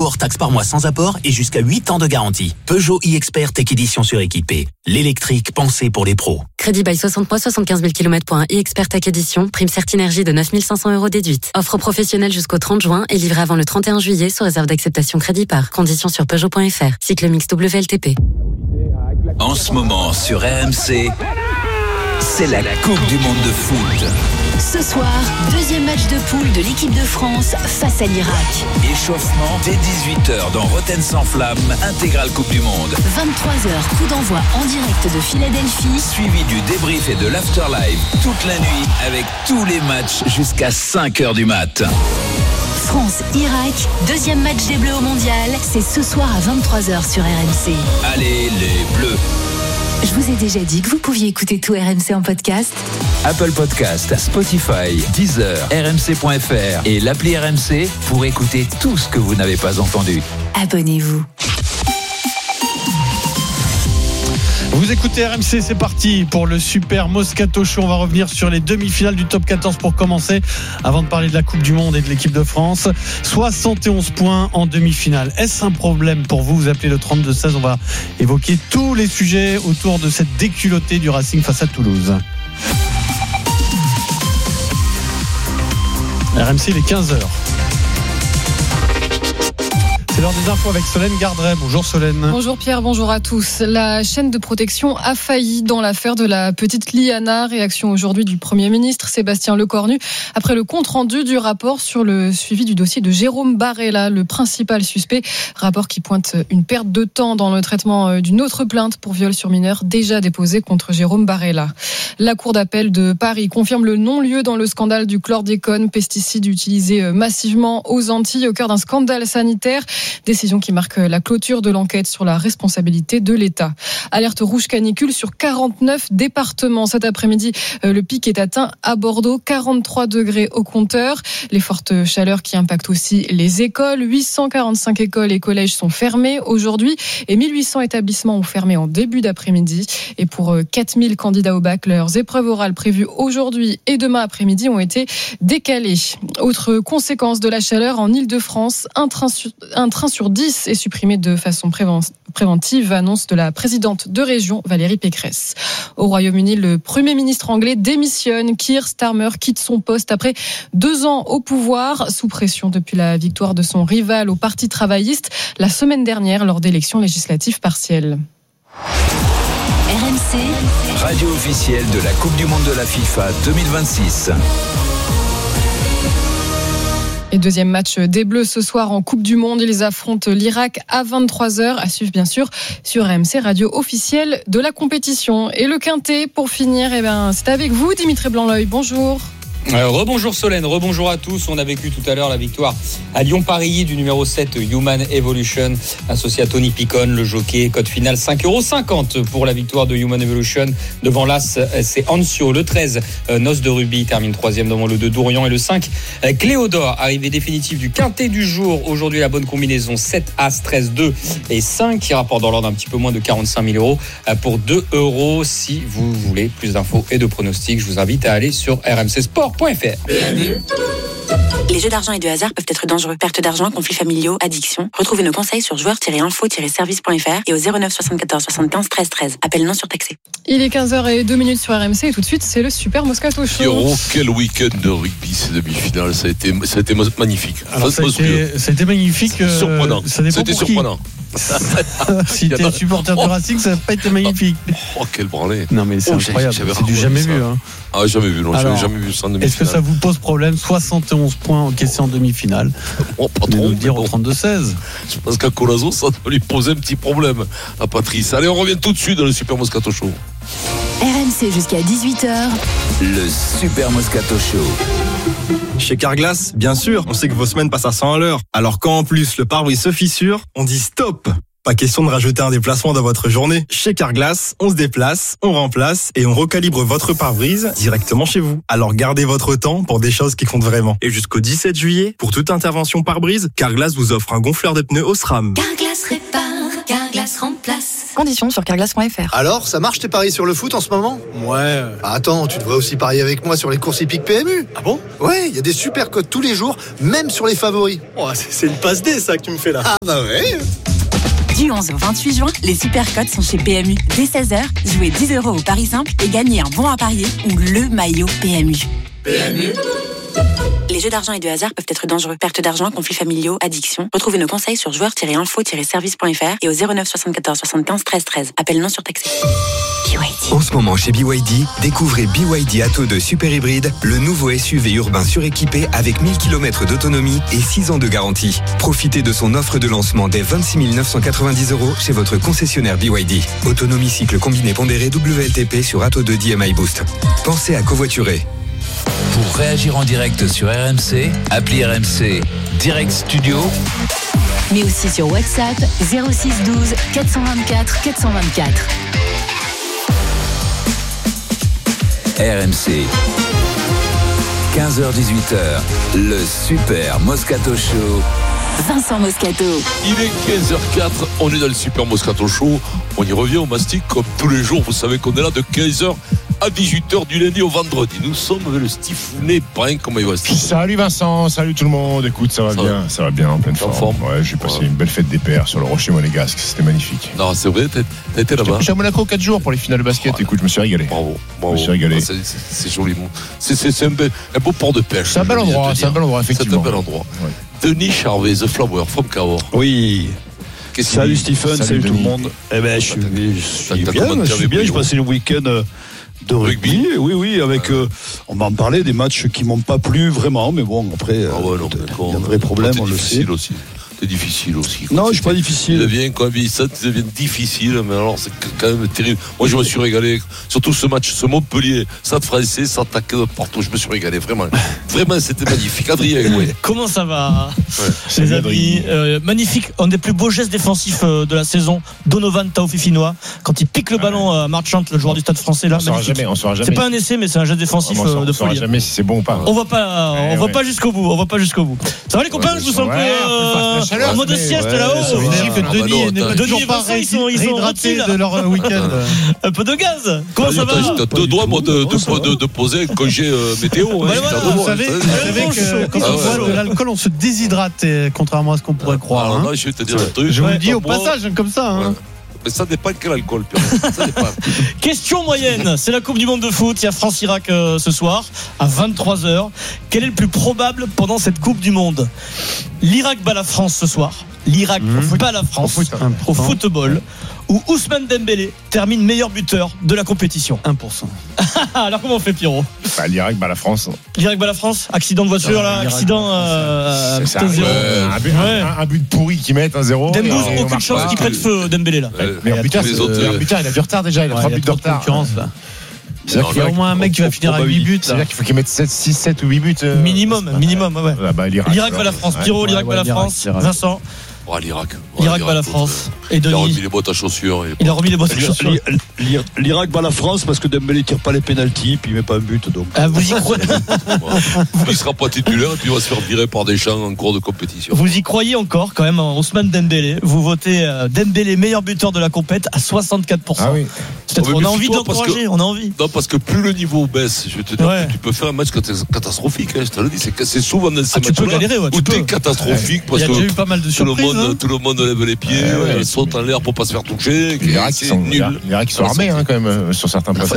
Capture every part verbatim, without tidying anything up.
hors taxe par mois sans apport et jusqu'à huit ans de garantie. Peugeot e-Expert Tech Edition suréquipé. L'électrique pensée pour les pros. Crédit bail soixante mois, soixante-quinze mille kilomètres pour un e-Expert Tech Edition. Prime Certinergie de neuf mille cinq cents euros déduite. Offre professionnelle jusqu'au trente juin et livrée avant le trente et un juillet sous réserve d'acceptation crédit par. Conditions sur Peugeot point F R. Cycle mix W L T P. En ce moment sur R M C, c'est la Coupe du Monde de foot. Ce soir, deuxième match de poule de l'équipe de France face à l'Irak. Échauffement dès dix-huit heures dans Rotten sans flamme, intégrale Coupe du Monde. vingt-trois heures, coup d'envoi en direct de Philadelphie. Suivi du débrief et de l'afterlife toute la nuit avec tous les matchs jusqu'à cinq heures du mat. France-Irak, deuxième match des Bleus au Mondial, c'est ce soir à vingt-trois heures sur R M C. Allez les Bleus. Je vous ai déjà dit que vous pouviez écouter tout R M C en podcast. Apple Podcast, Spotify, Deezer, R M C point F R et l'appli R M C pour écouter tout ce que vous n'avez pas entendu. Abonnez-vous. Vous écoutez R M C, c'est parti pour le Super Moscato Show. On va revenir sur les demi-finales du Top quatorze pour commencer, avant de parler de la Coupe du Monde et de l'équipe de France. soixante et onze points en demi-finale. Est-ce un problème pour vous ? Vous appelez le trente-deux seize. On va évoquer tous les sujets autour de cette déculottée du Racing face à Toulouse. R M C, il est quinze heures. C'est l'heure des infos avec Solène Gardret. Bonjour Solène. Bonjour Pierre, bonjour à tous. La chaîne de protection a failli dans l'affaire de la petite Liana. Réaction aujourd'hui du Premier ministre Sébastien Lecornu après le compte-rendu du rapport sur le suivi du dossier de Jérôme Barella, le principal suspect. Rapport qui pointe une perte de temps dans le traitement d'une autre plainte pour viol sur mineur déjà déposée contre Jérôme Barella. La Cour d'appel de Paris confirme le non-lieu dans le scandale du chlordécone, pesticide utilisé massivement aux Antilles au cœur d'un scandale sanitaire. Décision qui marque la clôture de l'enquête sur la responsabilité de l'État. Alerte rouge canicule sur quarante-neuf départements. Cet après-midi, le pic est atteint à Bordeaux, quarante-trois degrés au compteur. Les fortes chaleurs qui impactent aussi les écoles. huit cent quarante-cinq écoles et collèges sont fermés aujourd'hui et mille huit cents établissements ont fermé en début d'après-midi. Et pour quatre mille candidats au bac, leurs épreuves orales prévues aujourd'hui et demain après-midi ont été décalées. Autre conséquence de la chaleur en Île-de-France, un train sur, un train sur dix est supprimé de façon préventive, annonce de la présidente de région Valérie Pécresse. Au Royaume-Uni, le Premier ministre anglais démissionne. Keir Starmer quitte son poste après deux ans au pouvoir, sous pression depuis la victoire de son rival au Parti travailliste la semaine dernière lors d'élections législatives partielles. R M C, radio officielle de la Coupe du Monde de la FIFA deux mille vingt-six. Et deuxième match des Bleus ce soir en Coupe du Monde. Ils affrontent l'Irak à vingt-trois heures. À suivre bien sûr sur R M C, radio officielle de la compétition. Et le quintet pour finir, eh ben, c'est avec vous Dimitri Blanc-L'Oeil. Bonjour. Euh, rebonjour Solène, rebonjour à tous. On a vécu tout à l'heure la victoire à Lyon-Paris du numéro sept Human Evolution associé à Tony Picon, le jockey. Code final cinq euros cinquante pour la victoire de Human Evolution. Devant l'As, c'est Ancio. Le treize, euh, Noce de Rubis termine troisième devant le deux Dourian. Et le cinq, euh, Cléodore, arrivée définitive du quintet du jour. Aujourd'hui, la bonne combinaison sept, As, treize, deux et cinq qui rapporte dans l'ordre un petit peu moins de quarante-cinq mille euros euh, pour deux euros. Si vous voulez plus d'infos et de pronostics, je vous invite à aller sur r m c sport point f r. Les jeux d'argent et de hasard peuvent être dangereux. Perte d'argent, conflits familiaux, addiction. Retrouvez nos conseils sur joueurs tiret info tiret service point f r et au zéro neuf soixante-quatorze soixante-quinze treize treize. Appel non surtaxé. Il est quinze heures zéro deux sur R M C et tout de suite, c'est le Super Moscato Show. Pierrot, quel week-end de rugby ces demi-finales. Ça a été, ça a été magnifique. Alors, ça, a été, ça a été magnifique. Euh, surprenant. Ça dépend C'était pour surprenant. Si t'es supporter de Racing, ça n'a pas été magnifique. Oh, quel branlé. Non, mais c'est oh, incroyable. C'est du jamais vu. Hein. Ah, jamais vu. Non, Alors, j'avais jamais vu ça en demi-finale. Est-ce que ça vous pose problème ? soixante et onze points encaissés en demi-finale. Oh, pas trop. Nous le dire au trente-deux seize. Je pense qu'à Colazo, ça doit lui poser un petit problème à Patrice. Allez, on revient tout de suite dans le Super Moscato Show. R M C jusqu'à dix-huit heures. Le Super Moscato Show. Chez Carglass, bien sûr, on sait que vos semaines passent à cent à l'heure. Alors quand en plus le pare-brise se fissure, on dit stop. Pas question de rajouter un déplacement dans votre journée. Chez Carglass, on se déplace, on remplace et on recalibre votre pare-brise directement chez vous. Alors gardez votre temps pour des choses qui comptent vraiment. Et jusqu'au dix-sept juillet, pour toute intervention pare-brise, Carglass vous offre un gonfleur de pneus Osram. Carglass répare, Carglass remplace. Conditions sur carglass point f r. Alors, ça marche tes paris sur le foot en ce moment ? Ouais. Ah, attends, tu devrais aussi parier avec moi sur les courses hippiques P M U. Ah bon ? Ouais, il y a des super codes tous les jours, même sur les favoris. Oh, c'est, c'est une passe D ça que tu me fais là. Ah bah ouais. Du onze au vingt-huit juin, les super codes sont chez P M U. Dès seize heures, jouez dix euros au pari simple et gagnez un bon à parier ou le maillot P M U. P M U. Les jeux d'argent et de hasard peuvent être dangereux. Perte d'argent, conflits familiaux, addiction. Retrouvez nos conseils sur joueurs tiret info tiret service point f r et au zéro neuf soixante-quatorze soixante-quinze treize treize. Appel non surtaxé. B Y D. En ce moment chez B Y D, découvrez B Y D Atto deux Super Hybride, le nouveau S U V urbain suréquipé avec mille kilomètres d'autonomie et six ans de garantie. Profitez de son offre de lancement dès vingt-six mille neuf cent quatre-vingt-dix euros chez votre concessionnaire B Y D. Autonomie cycle combiné pondéré W L T P sur Atto deux D M I Boost. Pensez à covoiturer. Pour réagir en direct sur R M C, appelez R M C Direct Studio. Mais aussi sur WhatsApp zéro six douze quatre cent vingt-quatre quatre cent vingt-quatre. R M C. quinze heures dix-huit heures, le Super Moscato Show. Vincent Moscato. Il est quinze heures quatre, on est dans le Super Moscato Show. On y revient au mastic comme tous les jours. Vous savez qu'on est là de quinze heures à dix-huit heures du lundi au vendredi. Nous sommes avec le Stifounet Brun. Comment il va, Steve ? Salut Vincent, salut tout le monde. Écoute, ça va ça bien, va. ça va bien en pleine forme. forme. Ouais, j'ai passé ouais. une belle fête des pères sur le Rocher Monégasque. C'était magnifique. Non, c'est vrai, t'as, t'as été là-bas. Je suis à Monaco quatre jours pour les finales de basket. Ouais. Écoute, je me suis régalé. Bravo, bravo. Je me suis régalé. Ah, c'est, c'est, c'est joli. C'est, c'est, c'est un, be, un beau port de pêche. C'est un bel endroit, c'est un bel endroit, effectivement. C'est un bel endroit. Ouais. Denis Charvet, The Flower, from Cahors. Oui. Qu'est-ce salut Stephen, salut, salut tout le monde. Eh ben, je suis, je suis bien, je suis bien. J'ai passé le week-end de rugby. rugby. Oui, oui, avec. Euh, on va en parler des matchs qui m'ont pas plu vraiment, mais bon, après, ah ouais, non, il y a un vrai problème, on le sait. Aussi. C'est difficile aussi. Non, je suis pas difficile. Il devient quand même ça devient difficile, mais alors c'est quand même terrible. Moi, je me suis régalé, surtout ce match, ce Montpellier, Stade Français, s'attaquer de partout. Je me suis régalé, vraiment. Vraiment, c'était magnifique. Adrien, oui. Comment ça va, ouais. les amis euh, magnifique, un des plus beaux gestes défensifs de la saison. Donovan Taofifinois, quand il pique le ballon à Marchand, le joueur du Stade Français là. On saura jamais, on saura jamais. C'est pas un essai, mais c'est un geste défensif on saura, de on saura folie. Jamais si c'est bon ou pas. On va pas, on ouais, va ouais. pas jusqu'au bout. On va pas jusqu'au bout. Ça va les copains, ouais, je vous sens un peu en mode sieste là-haut. Denis n'est toujours pas réhydraté de leur week-end. Un peu de gaz. Comment ça va ? T'as deux doigts moi de, de, de, de poser un congé euh, météo. Bah hein, voilà, vous savez, vous savez que quand on boit de l'alcool, on se déshydrate, contrairement à ce qu'on pourrait croire. Alors hein. là, je vais te dire un truc. Je vous le dis au passage, comme ça. Hein. Mais ça dépend de quel alcool, Pierre. Ça dépend. Question moyenne, c'est la Coupe du Monde de foot. Il y a France-Irak euh, ce soir à vingt-trois heures. Quel est le plus probable pendant cette Coupe du Monde ? L'Irak bat la France ce soir. L'Irak mmh. bat la France au, foot, au football. Où Ousmane Dembélé termine meilleur buteur de la compétition. un pour cent. Alors comment on fait, Pierrot ? Bah, L'Irak bat la France. L'Irak bat la France ? Accident de voiture, là, accident. Euh, c'est ça, ouais. un, but, ouais. un, un but pourri qui met un zéro. Dembélé, aucune chance qu'il prête feu, Dembélé là. Ouais, mais en buteur, il a du retard déjà, il a trois buts de retard. C'est qu'il y a au moins un mec qui va finir à huit buts. C'est-à-dire qu'il faut qu'il mette six, sept ou huit buts. Euh, minimum, minimum, ouais. Ah bah, l'Irak, L'Irak bat la France. Pierrot, l'Irak bat la France. Vincent. Oh, l'Irak. Oh, L'Irak bat la France. Et Denis. Il a remis les bottes à chaussures. Il a remis les bottes à chaussures. L'Irak bat la France parce que Dembélé tire pas les pénaltys puis il met pas un but. Donc. Ah, vous y croyez ? Il sera pas titulaire et puis il va se faire virer par Deschamps en cours de compétition. Vous y croyez encore quand même en Ousmane Dembélé ? Vous votez Dembélé meilleur buteur de la compète à soixante-quatre pour cent. Ah oui. C'est-à-dire qu'on a envie d'encourager, on a envie. Non, parce que plus le niveau baisse, je vais te dire ouais. que tu peux faire un match catastrophique. Hein, je te le dis, c'est, c'est souvent dans ces ah, matchs-là galérer, ouais, où t'es catastrophique ouais. parce que il y a déjà eu pas mal de surprises, tout le monde, hein. tout le monde lève les pieds, ouais, ouais, saute en l'air pour pas se faire toucher. L'Irak qui sont, l'Irak qui sont armés hein, quand même sur certains postes.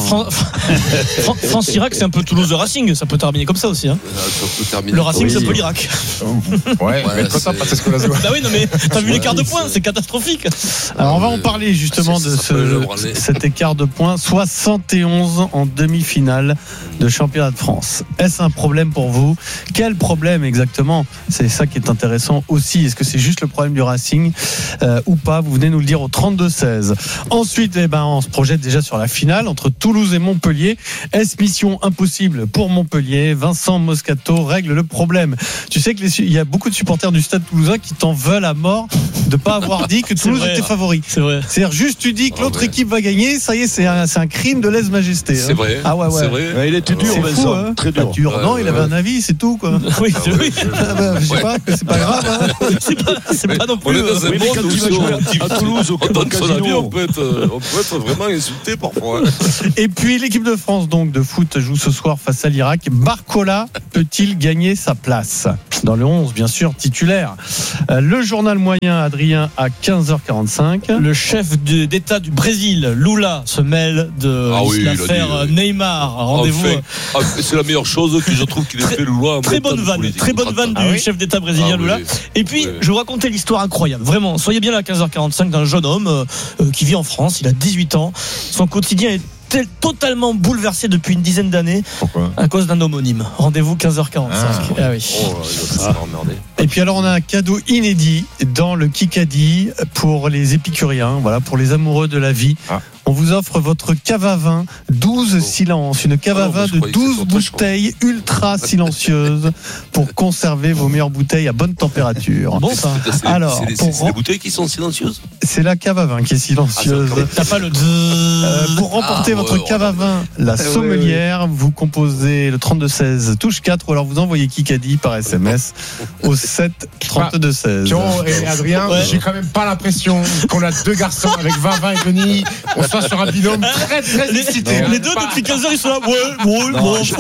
France-Irak, c'est un peu Toulouse de Racing, ça peut terminer comme ça aussi. Hein. Le Racing, oui. C'est un peu l'Irak. Ouais, mais être content parce que là. Bah oui, non mais t'as vu l'écart de points, c'est catastrophique. Alors on va en parler justement de cet écart de points. soixante et onze en demi-finale de championnat de France. Est-ce un problème pour vous ? Quel problème exactement ? C'est ça qui est intéressant aussi. Est-ce que c'est juste le problème du Racing euh, ou pas ? Vous venez nous le dire au trente-deux seize. Ensuite, eh ben, on se projette déjà sur la finale entre Toulouse et Montpellier. Est-ce mission impossible pour Montpellier ? Vincent Moscato règle le problème. Tu sais qu'il y a beaucoup de supporters du Stade Toulousain qui t'en veulent à mort de pas avoir dit que Toulouse vrai, était favori. C'est vrai. C'est-à-dire juste tu dis que Ah, l'autre ouais. équipe va gagner, ça y est, c'est un, c'est un crime de lèse-majesté. C'est hein. vrai. Ah ouais, ouais. C'est vrai. Ouais, il était dur, C'est Vincent. fou, hein. Très Pas dur. dur. Ouais, non, il ouais. avait un avis, c'est tout, quoi. Oui, Ah, c'est- ouais, oui. ouais. Ah bah, je sais pas, c'est pas grave. Hein. C'est pas, c'est pas non On plus. est dans un Oui, mais monde quand où tu vas si jouer on- à Toulouse, au on donne son avis, casino. on peut être, euh, on peut être vraiment insulté parfois. Et puis l'équipe de France donc de foot joue ce soir face à l'Irak. Barcola peut-il gagner sa place dans le onze, bien sûr, titulaire. Euh, Le journal moyen, Adrien, à quinze heures quarante-cinq. Le chef de- d'État du Brésil, Lula, se mêle de Ah oui, il a l'affaire dit, oui. Neymar. Rendez-vous. Enfin, ah, c'est la meilleure chose que je trouve qu'il ait fait Lula. Très bonne vanne, très bonne vanne du Ah oui. chef d'État brésilien Ah Lula. oui. Et puis, Oui. je vais vous raconter l'histoire incroyable. Vraiment, soyez bien là à quinze heures quarante-cinq d'un jeune homme euh, euh, qui vit en France. Il a dix-huit ans. Son quotidien est tel- totalement bouleversé depuis une dizaine d'années. Pourquoi? À cause d'un homonyme. Rendez-vous quinze heures quarante-cinq. Ah, oui. Oh, il va s'emmerder. Et puis alors on a un cadeau inédit dans le Kikadi pour les épicuriens, voilà, pour les amoureux de la vie. Ah. On vous offre votre cave à vin douze silences, une cave Ah à non, moi, vin je de croyais que douze c'était autre chose. bouteilles ultra silencieuses pour conserver vos meilleures bouteilles à bonne température. Bon, ça. C'est- Alors, c'est des- pour c'est des bouteilles qui sont silencieuses. C'est la cave à vin qui est silencieuse. Ah, T'as pas le. Euh, pour remporter Ah, votre ouais, cave ouais. à vin, la ouais, sommelière, vous composez le trente-deux seize touche quatre ou alors vous envoyez Kikadi par S M S au sept trente-deux seize. Pierrot et Adrien, Ouais. j'ai quand même pas l'impression qu'on a deux garçons avec vingt, vingt et Denis. On soit sur un binôme très très Les, excité. hein. les deux Pas- depuis quinze heures ils sont là. Ouais, ouais, bon, ouais.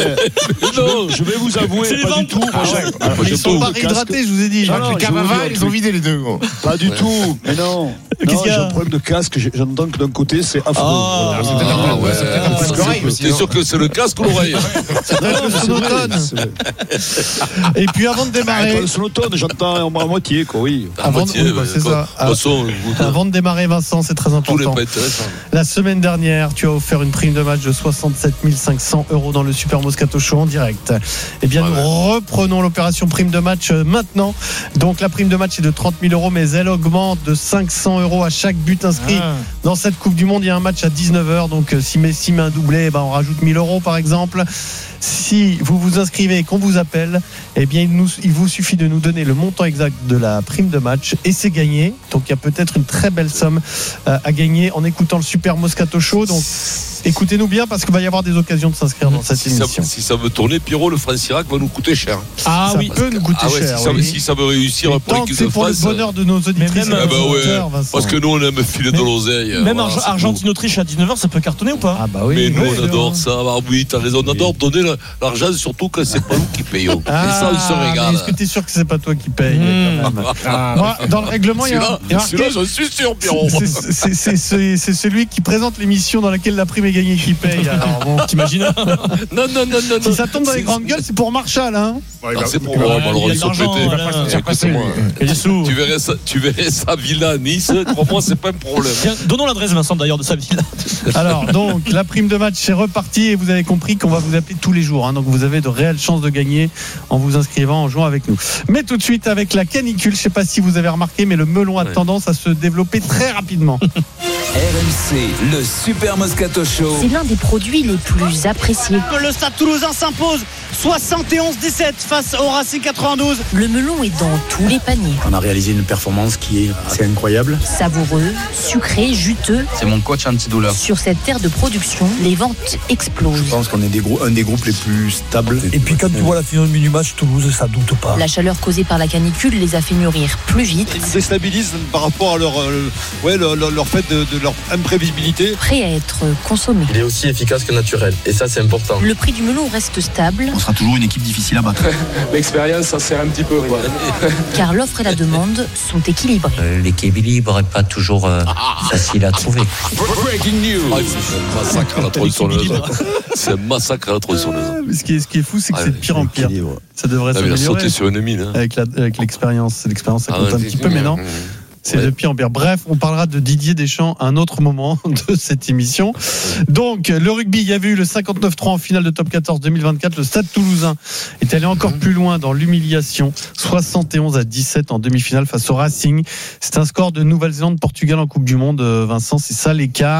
Non, je vais vous avouer, C'est les pas du ventes. tout. Moi, Ah j'ai- ouais. alors, Ils j'ai sont pas pas au casque. réhydratés, je vous ai dit. Non, Avec non, le je cave à vous dis vin, un ils truc. ont vidé les deux. gros. Pas du tout. Mais non. Qu'est-ce Non, qu'il y a j'ai un problème de casque. j'ai- J'entends que d'un côté, c'est affreux. Ah. Voilà. C'est peut-être un Ah peu- ouais, c'est peut-être un peu ça, de l'oreille c'est- aussi, T'es non sûr que c'est le casque ou l'oreille? Ça doit être le C'est vrai, sonotone. c'est vrai. Et puis avant de Ah, démarrer, quand le sonotone, j'entends à moitié, quoi, oui. À Avant de- moitié, oui, bah, ouais, c'est quoi. ça. De toute façon, vous- avant de démarrer, Vincent, c'est très tout n'est important. pas intéressant. La semaine dernière, tu as offert une prime de match de soixante-sept mille cinq cents euros dans le Super Moscato Show en direct. Eh bien, Ouais, nous ouais. reprenons l'opération prime de match euh, maintenant. Donc, la prime de match est de trente mille euros, mais elle augmente de cinq cents euros à chaque but inscrit. Ah. Dans cette Coupe du Monde, il y a un match à dix-neuf heures. Donc, euh, si Messi met un doublé, eh ben, on rajoute mille euros, par exemple. Si vous vous inscrivez et qu'on vous appelle, eh bien, il, nous, il vous suffit de nous donner le montant exact de la prime de match et c'est gagné. Donc, il y a peut-être une très belle somme euh, à gagner en écoutant le Super Moscato Show. Donc, écoutez-nous bien parce qu'il va y avoir des occasions de s'inscrire dans cette Si ça, émission. si ça veut tourner, Pierrot, le France Irak va nous coûter cher. Ah Ça oui, peut nous coûter Ah ouais, cher. si, ça, oui. si ça veut réussir Et pour tant que l'équipe c'est de pour le France. bonheur de nos auditrices même, et Ah de bah nos ouais, auditeurs, Vincent. parce que nous on aime filer de Mais- l'oseille. Même voilà, c'est Argentine-Autriche à dix-neuf heures, ça peut cartonner ou pas? Ah bah oui. Mais nous oui, on oui, adore oui. ça. Ah oui, t'as raison, on adore donner la- l'argent, surtout quand c'est pas nous qui payons. Ah, Et ça, on se mais régale. Est-ce que tu es sûr que c'est pas toi qui paye Mmh. quand même Ah, Moi, dans le règlement, il y a, Celui-là, il y a marqué- celui-là, j'en suis sûr, Pierrot. C'est- c'est- c'est- C'est c'est celui qui présente l'émission dans laquelle la prime est gagnée qui paye. Alors bon, T'imagines? Non, non, non, non. si ça tombe dans les C'est- grandes gueules, c'est pour Marshall. Hein. Ouais, il Ah, va- c'est pour il va- moi, il y a malheureusement, de ils sont l'argent, pétés. là. Il va pas se sentir passer, Écoute-moi. lui. Il y a des sous. Tu verrais sa, tu verrais sa villa à Nice, crois-moi, c'est pas un problème. Tiens, donnons l'adresse, Vincent, d'ailleurs, de sa ville. Alors donc la prime de match c'est reparti et vous avez compris qu'on va vous appeler tous les jours. Hein, donc vous avez de réelles chances de gagner en vous inscrivant, en jouant avec nous. Mais tout de suite avec la canicule, je sais pas si vous avez remarqué, mais le melon a Ouais. tendance à se développer très rapidement. R M C, le Super Moscato Show. C'est l'un des produits les plus appréciés. Le Stade Toulousain s'impose soixante et onze à dix-sept face au Racing quatre-vingt-douze. Le melon est dans tous les paniers. On a réalisé une performance qui est assez incroyable. Savoureux, sucré, juteux. C'est mon coach antidouleur. Sur cette terre de production, les ventes explosent. Je pense qu'on est des grou- un des groupes les plus stables. Et puis quand tu vois la finale du match Toulouse, ça doute pas. La chaleur causée par la canicule les a fait mûrir plus vite. Ils nous déstabilisent par rapport à leur, euh, ouais, leur, leur- leur fait de, de leur imprévisibilité. Prêt à être consommé. Il est aussi efficace que naturel. Et ça, c'est important. Le prix du melon reste stable, On sera toujours une équipe difficile à battre. L'expérience, ça sert un petit peu. Quoi. car l'offre et la demande sont équilibrées. L'équilibre n'est pas toujours euh, facile à trouver. Breaking news. Ah, c'est un massacre à la tronçonneuse. C'est un massacre à la tronçonneuse. Mais ce qui est, ce qui est fou, c'est que Ah, c'est de pire en pire. Ça devrait Ah, mais il a s'améliorer sauté sur une mine. Hein. avec la- avec l'expérience. L'expérience, ça Ah, compte un ouais, petit peu, mais non. C'est Ouais. de pire en pire. Bref, on parlera de Didier Deschamps à un autre moment de cette émission. Donc, le rugby, il y avait eu le cinquante-neuf trois en finale de Top quatorze deux mille vingt-quatre. Le Stade Toulousain est allé encore plus loin dans l'humiliation. soixante et onze à dix-sept en demi-finale face au Racing. C'est un score de Nouvelle-Zélande-Portugal en Coupe du Monde. Euh, Vincent, c'est ça l'écart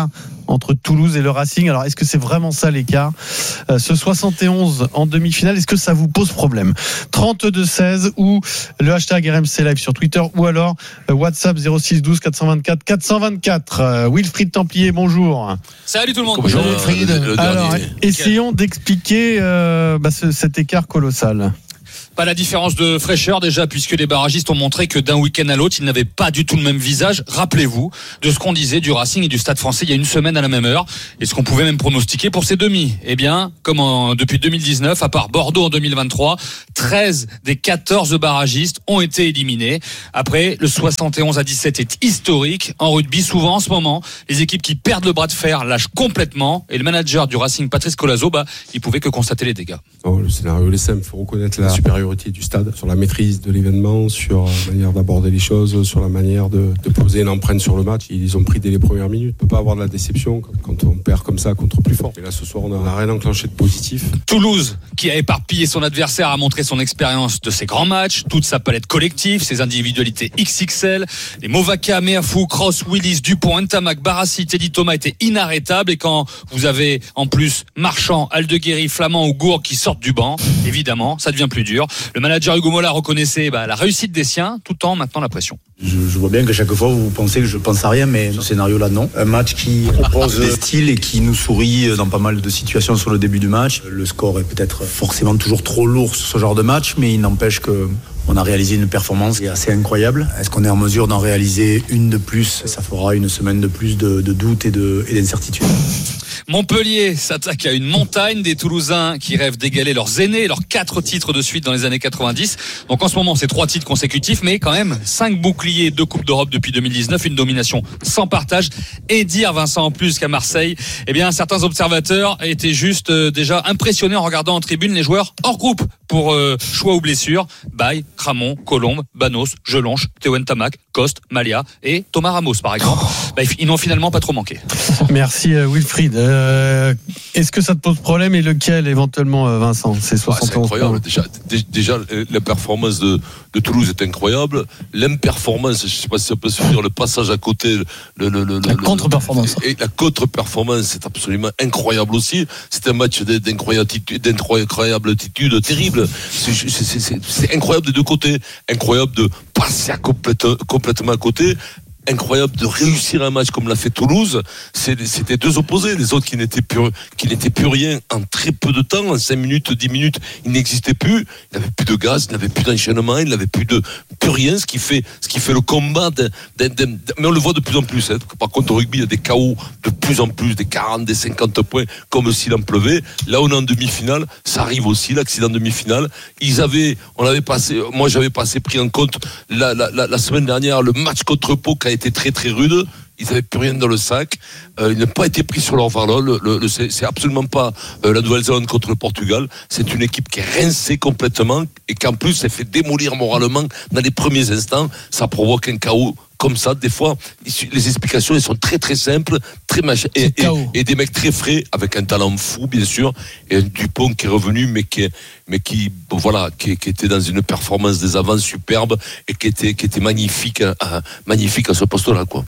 entre Toulouse et le Racing. Alors, est-ce que c'est vraiment ça l'écart ? euh, Ce soixante et onze en demi-finale, est-ce que ça vous pose problème ? trente-deux seize ou le hashtag R M C Live sur Twitter ou alors euh, WhatsApp zéro six douze quatre cent vingt-quatre quatre cent vingt-quatre. Euh, Wilfried Templier, bonjour. Salut tout le monde. Bonjour Wilfried. Alors, essayons d'expliquer euh, bah, ce, cet écart colossal. Pas la différence de fraîcheur déjà, puisque les barragistes ont montré que d'un week-end à l'autre, ils n'avaient pas du tout le même visage. Rappelez-vous de ce qu'on disait du Racing et du Stade Français il y a une semaine à la même heure, et ce qu'on pouvait même pronostiquer pour ces demi. Eh bien, comme en, depuis deux mille dix-neuf, à part Bordeaux en deux mille vingt-trois, treize des quatorze barragistes ont été éliminés. Après, le soixante et onze à dix-sept est historique. En rugby, souvent en ce moment, les équipes qui perdent le bras de fer lâchent complètement, et le manager du Racing, Patrice Colazo, bah, il pouvait que constater les dégâts. Oh, le scénario est simple, il faut reconnaître la supériorité du stade, sur la maîtrise de l'événement, sur la manière d'aborder les choses, sur la manière de, de poser une empreinte sur le match. Ils ont pris dès les premières minutes. On ne peut pas avoir de la déception quand on perd comme ça contre plus fort. Et là, ce soir, on n'a rien enclenché de positif. Toulouse, qui a éparpillé son adversaire, a montré son expérience de ses grands matchs, toute sa palette collective, ses individualités X X L. Les Movaka, Meafou, Cross, Willis, Dupont, Ntamak, Barassi, Teddy Thomas étaient inarrêtables. Et quand vous avez en plus Marchand, Aldeguerri, Flamand ou Gourg qui sortent du banc, évidemment, ça devient plus dur. Le manager Hugo Mola reconnaissait bah, la réussite des siens tout en maintenant la pression. Je, je vois bien que chaque fois vous pensez que je pense à rien, mais ce scénario-là non. Un match qui propose des styles et qui nous sourit dans pas mal de situations sur le début du match. Le score est peut-être forcément toujours trop lourd sur ce genre de match, mais il n'empêche que on a réalisé une performance qui est assez incroyable. Est-ce qu'on est en mesure d'en réaliser une de plus ? Ça fera une semaine de plus de, de doute et, de, et d'incertitude. Montpellier s'attaque à une montagne des Toulousains qui rêvent d'égaler leurs aînés, leurs quatre titres de suite dans les années quatre-vingt-dix. Donc en ce moment, c'est trois titres consécutifs, mais quand même cinq boucliers, deux Coupes d'Europe depuis deux mille dix-neuf, une domination sans partage. Et dire, Vincent, en plus qu'à Marseille, eh bien, certains observateurs étaient juste euh, déjà impressionnés en regardant en tribune les joueurs hors groupe pour euh, choix ou blessures. Baye, Cramon, Colombe, Banos, Jelonche, Théo Ntamak, Coste, Malia et Thomas Ramos, par exemple. Bah, ils n'ont finalement pas trop manqué. Merci euh, Wilfried. Euh, est-ce que ça te pose problème et lequel éventuellement, euh, Vincent ? C'est soixante et onze. Ouais, c'est incroyable. Déjà, déjà, la performance de, de Toulouse est incroyable. L'imperformance, je ne sais pas si on peut se dire, le passage à côté, le, le, le, la le, contre-performance. Et la contre-performance, c'est absolument incroyable aussi. C'est un match d'incroyable, d'incroyable attitude terrible. C'est, c'est, c'est, c'est, c'est incroyable des deux côtés. Incroyable de passer à complète, complètement à côté. Incroyable de réussir un match comme l'a fait Toulouse. C'était deux opposés, les autres qui n'étaient plus, qui n'étaient plus rien en très peu de temps, en cinq minutes, dix minutes, ils n'existaient plus. Il n'avait plus de gaz, il n'avait plus d'enchaînement, il n'avait plus de plus rien, ce qui fait, ce qui fait le combat. D'un, d'un, d'un, mais on le voit de plus en plus. Hein. Par contre, au rugby, il y a des K O de plus en plus, des quarante, des cinquante points, comme s'il en pleuvait. Là, on est en demi-finale, ça arrive aussi, l'accident demi-finale. Ils avaient, on avait passé, moi j'avais passé pris en compte la, la, la, la semaine dernière le match contre Pau qui a été très très rude. Ils n'avaient plus rien dans le sac. Euh, ils n'ont pas été pris sur leur valeur. Le, le, le, c'est, c'est absolument pas euh, la Nouvelle-Zélande contre le Portugal. C'est une équipe qui est rincée complètement et qu'en plus s'est fait démolir moralement dans les premiers instants. Ça provoque un chaos comme ça. Des fois, les explications elles sont très très simples, très machin, et, et, et des mecs très frais avec un talent fou bien sûr, et un Dupont qui est revenu, mais qui, mais qui voilà, qui, qui était dans une performance des avants superbe et qui était qui était magnifique, euh, magnifique à ce poste-là quoi.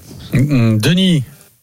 Denis.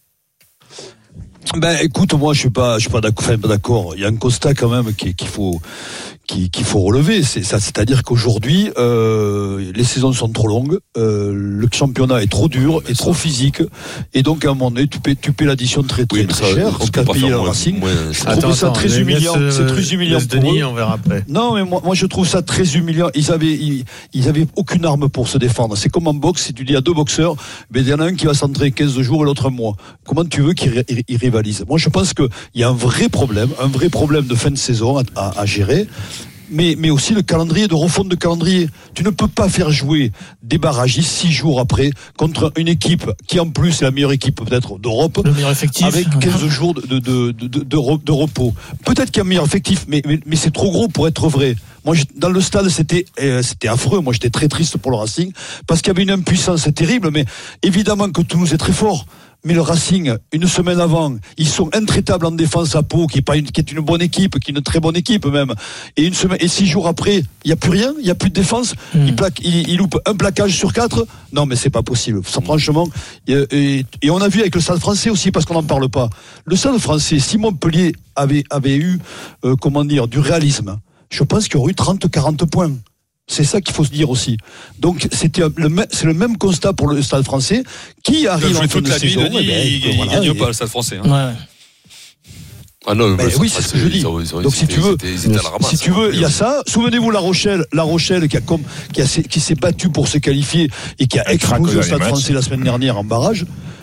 Ben écoute, moi je suis pas, je suis pas d'accord. Enfin, pas d'accord. Il y a un constat quand même qu'il, qu'il faut, qu'il, qu'il faut relever. C'est ça, c'est-à-dire qu'aujourd'hui, euh, les saisons sont trop longues, euh, le championnat est trop dur, est trop physique, et donc à un moment donné, tu paies, tu paies l'addition très très, oui, très cher. On peut pas payer le Racing. Moins, je trouve ça très humiliant. Laisse, c'est très humiliant pour Denis, eux. On verra après. Non, mais moi, moi je trouve ça très humiliant. Ils avaient, ils, ils avaient aucune arme pour se défendre. C'est comme en boxe, si tu dis à deux boxeurs, ben il y en a un qui va s'entraîner quinze jours et l'autre un mois. Comment tu veux qu'ils ils rivalisent? Moi, je pense qu'il y a un vrai problème, un vrai problème de fin de saison à, à, à gérer. Mais, mais aussi le calendrier, de refonte de calendrier. Tu ne peux pas faire jouer des barragistes six jours après contre une équipe qui en plus est la meilleure équipe peut-être d'Europe, le meilleur effectif, avec quinze jours de, de, de, de, de, de repos. Peut-être qu'il y a un meilleur effectif, mais, mais, mais c'est trop gros pour être vrai. Moi, dans le stade, c'était, euh, c'était affreux. Moi, j'étais très triste pour le Racing parce qu'il y avait une impuissance terrible. Mais évidemment que Toulouse est très fort. mais le Racing, une semaine avant, ils sont intraitables en défense à Pau, qui est, pas une, qui est une bonne équipe, qui est une très bonne équipe même. Et une semaine, et six jours après, il n'y a plus rien, il n'y a plus de défense. Mmh. Il, plaque, il, il loupe un plaquage sur quatre. Non, mais c'est pas possible. Ça, franchement, et, et, et on a vu avec le Stade Français aussi, parce qu'on n'en parle pas. Le Stade Français, si Montpellier avait, avait eu, euh, comment dire, du réalisme, je pense qu'il y aurait eu trente à quarante points. C'est ça qu'il faut se dire aussi. Donc c'était le même, c'est le même constat pour le Stade Français qui arrive en fin de saison. Denis, eh ben, il, il voilà, gagne et... pas le Stade Français. Hein. Ouais. Ah non, ben oui, c'est ce que je dis. Ils ont, ils ont, Donc si tu veux, ramasse, si tu veux, il y a ça. Souvenez-vous La Rochelle, La Rochelle qui a comme qui a qui s'est battue pour se qualifier et qui a explosé le Stade Français la semaine dernière en barrage.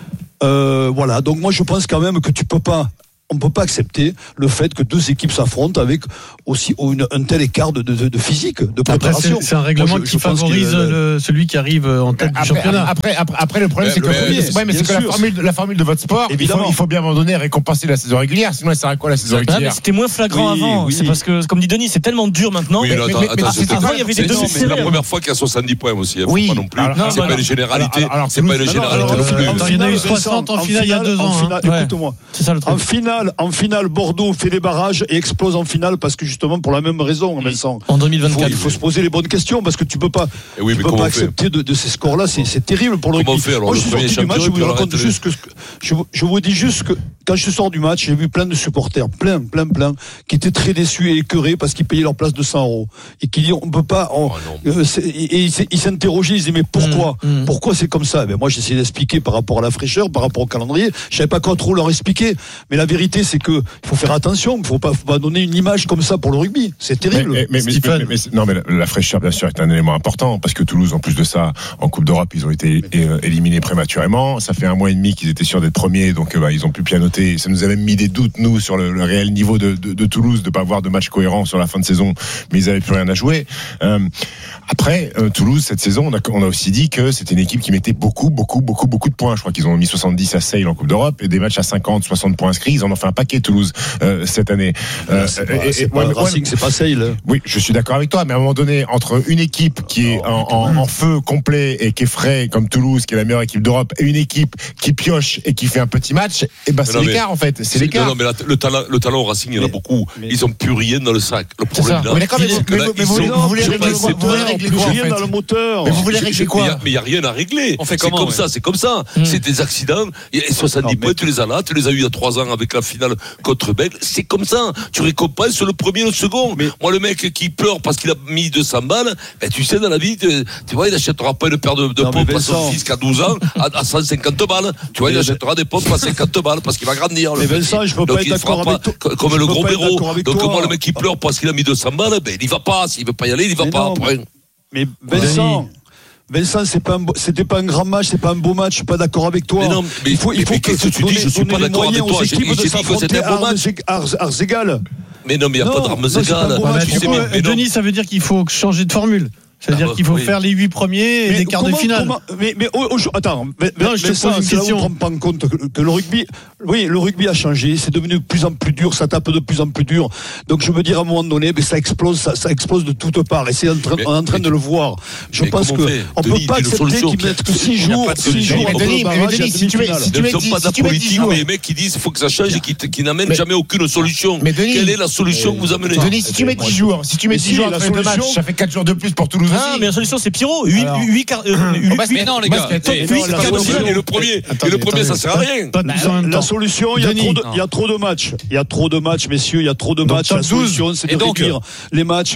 Euh, voilà. Donc moi je pense quand même que tu peux pas. On ne peut pas accepter le fait que deux équipes s'affrontent avec aussi une, un tel écart de, de, de physique, de préparation. Après, c'est, c'est un règlement Moi, je, qui je favorise que le, celui qui arrive en tête après, du championnat. Après, après, après le problème, ouais, c'est que, le, le, ouais, mais c'est que la, formule, la formule de votre sport, il faut, il faut bien à un moment donné récompenser la saison régulière. Sinon, elle sert à quoi la saison régulière? Ah, mais c'était moins flagrant oui, avant. Oui. C'est parce que, comme dit Denis, c'est tellement dur maintenant. Oui, mais, mais, mais, attends, mais, avant, il y avait des demi-séries. C'est la première fois qu'il y a soixante-dix points aussi. Oui, pas non plus. C'est pas une généralité. C'est pas une généralité non plus. Il y en a eu soixante en finale il y a deux ans. Écoute-moi. En finale, en finale, Bordeaux fait des barrages et explose en finale parce que justement pour la même raison, Vincent. En deux mille vingt-quatre. Il faut, il faut se poser les bonnes questions parce que tu peux pas, oui, tu peux pas accepter de, de ces scores-là. C'est, c'est terrible pour le rugby. Moi, je suis sorti du match. Je vous raconte juste que je, je vous dis juste que quand je sors du match, j'ai vu plein de supporters, plein, plein, plein, qui étaient très déçus et écœurés parce qu'ils payaient leur place de cent euros et qui disent on peut pas. On, oh, euh, et, et ils s'interrogeaient, ils disaient mais pourquoi, mmh, mmh. pourquoi c'est comme ça? Ben moi, j'essayais d'expliquer par rapport à la fraîcheur, par rapport au calendrier. Je savais pas quoi trop leur expliquer, mais la vérité, c'est que il faut faire attention. Il faut pas, faut pas donner une image comme ça pour le rugby. C'est terrible. Mais, mais, mais, mais, mais, non, mais la, la fraîcheur, bien sûr, est un élément important parce que Toulouse, en plus de ça, en Coupe d'Europe, ils ont été euh, éliminés prématurément. Ça fait un mois et demi qu'ils étaient sûrs d'être premiers, donc euh, bah, ils ont pu pianoter. Ça nous a même mis des doutes, nous, sur le, le réel niveau de, de, de Toulouse, de pas avoir de match cohérent sur la fin de saison, mais ils avaient plus rien à jouer. Euh, après, euh, Toulouse, cette saison, on a, on a aussi dit que c'était une équipe qui mettait beaucoup, beaucoup, beaucoup, beaucoup de points. Je crois qu'ils ont mis soixante-dix à Sale en Coupe d'Europe et des matchs à cinquante, soixante points inscrits. Ils en ont fait un paquet, Toulouse, euh, cette année. Euh, c'est pas, et, c'est pas ouais, Racing, ouais, c'est pas Sale. Oui, je suis d'accord avec toi, mais à un moment donné, entre une équipe qui est en, en, en feu complet et qui est frais, comme Toulouse, qui est la meilleure équipe d'Europe, et une équipe qui pioche et qui fait un petit match, et ben c'est non, l'écart en fait. C'est, c'est l'écart. Non, mais la, le talent, le talent au Racing, il y en a beaucoup. Mais, ils ont plus rien dans le sac. Le problème là, mais d'accord, mais, mais, là, mais vous, ont, vous voulez régler quoi? Vous voulez régler quoi en fait? Dans le moteur. Mais vous voulez régler quoi? Mais il y a rien à régler. On fait c'est comment, comme ouais. ça, c'est comme ça. Mmh. C'est des accidents. Et soixante-dix points, tu les as là, tu les as eu il y a trois ans avec la finale contre Bègle. C'est comme ça. Tu récompenses sur le premier et le second. Mais moi, le mec qui pleure parce qu'il a mis deux cents balles, ben, tu sais, dans la vie, tu, tu vois, il n'achètera pas une paire de, de pompes à son fils qui a douze ans à, à cent cinquante balles. Tu vois, il achètera des pompes à cinquante balles parce qu'il va grandir. Mais Vincent, je peux pas être d'accord avec toi. Comme le gros béro. Donc, moi, le mec qui pleure parce qu'il a mis deux cents balles, ben, il y va pas. S'il veut pas y aller, il y va pas. Mais Vincent. Vincent, c'est pas un, c'était pas un grand match, c'est pas un beau match, je suis pas d'accord avec toi. Mais non, mais il faut, il faut mais que, que tu dis, je suis pas d'accord avec toi. J'ai, j'ai dit que c'était un beau match. Arts égal. Mais non, mais il n'y a non, pas d'armes égales. Ouais, Denis, ça veut dire qu'il faut changer de formule. C'est-à-dire ah, qu'il faut oui. faire les huit premiers et mais des quarts comment, de finale. Comment, mais, mais oh, oh, attends, mais, non, mais, je te pose ça, une question. On ne prend pas en compte que, que le rugby, oui, le rugby a changé, c'est devenu de plus en plus dur, ça tape de plus en plus dur. Donc je veux dire à un moment donné, mais ça explose, ça, ça explose de toutes parts. Et c'est en train, mais, on est en train de le voir. Je pense que on ne peut pas accepter qu'ils mettent que six jours, six jours entre le barrage et la demi-finale. Ce ne sont pas de la politique, mais les mecs qui disent qu'il faut que ça change et qui n'amènent jamais aucune solution. Quelle est la solution que vous amenez? Denis, si tu mets dix jours, si tu mets dix jours entre les deux matchs, ça fait quatre jours de plus pour Toulouse aussi. Mais la solution, c'est Pierrot, huit, Alors, huit, huit, euh, huit, mais non les gars, et le premier, et le premier ça sert à rien. La solution, il y a trop de, il y a trop de matchs, il y a trop de matchs, messieurs, il y a trop de matchs. La solution, c'est de réduire les matchs.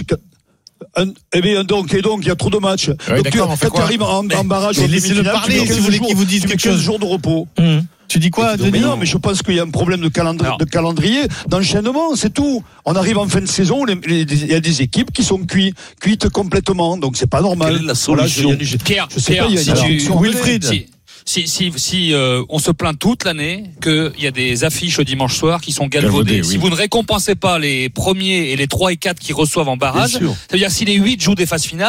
Eh bien, donc, et donc, il y a trop de matchs. Ouais, donc, tu, quand tu arrives en, en barrage, laissez-le parler si vous voulez qu'il vous dise quelque chose. quinze jours de repos. Mmh. Tu dis quoi, Denis? Mais non, mais je pense qu'il y a un problème de, calendri- Alors, de calendrier, d'enchaînement, c'est tout. On arrive en fin de saison, il y a des équipes qui sont cuites, cuites complètement, donc c'est pas normal. Quelle est la solution? Voilà, je, je, Pierre, je sais Pierre, pas, il y a une si solution. Wilfried. Si, si, si, si euh, on se plaint toute l'année qu'il y a des affiches dimanche soir qui sont galvaudées, Galvaudé, si oui. vous ne récompensez pas les premiers et les trois et quatre qui reçoivent en barrage, ça veut dire si les huit jouent des phases finales,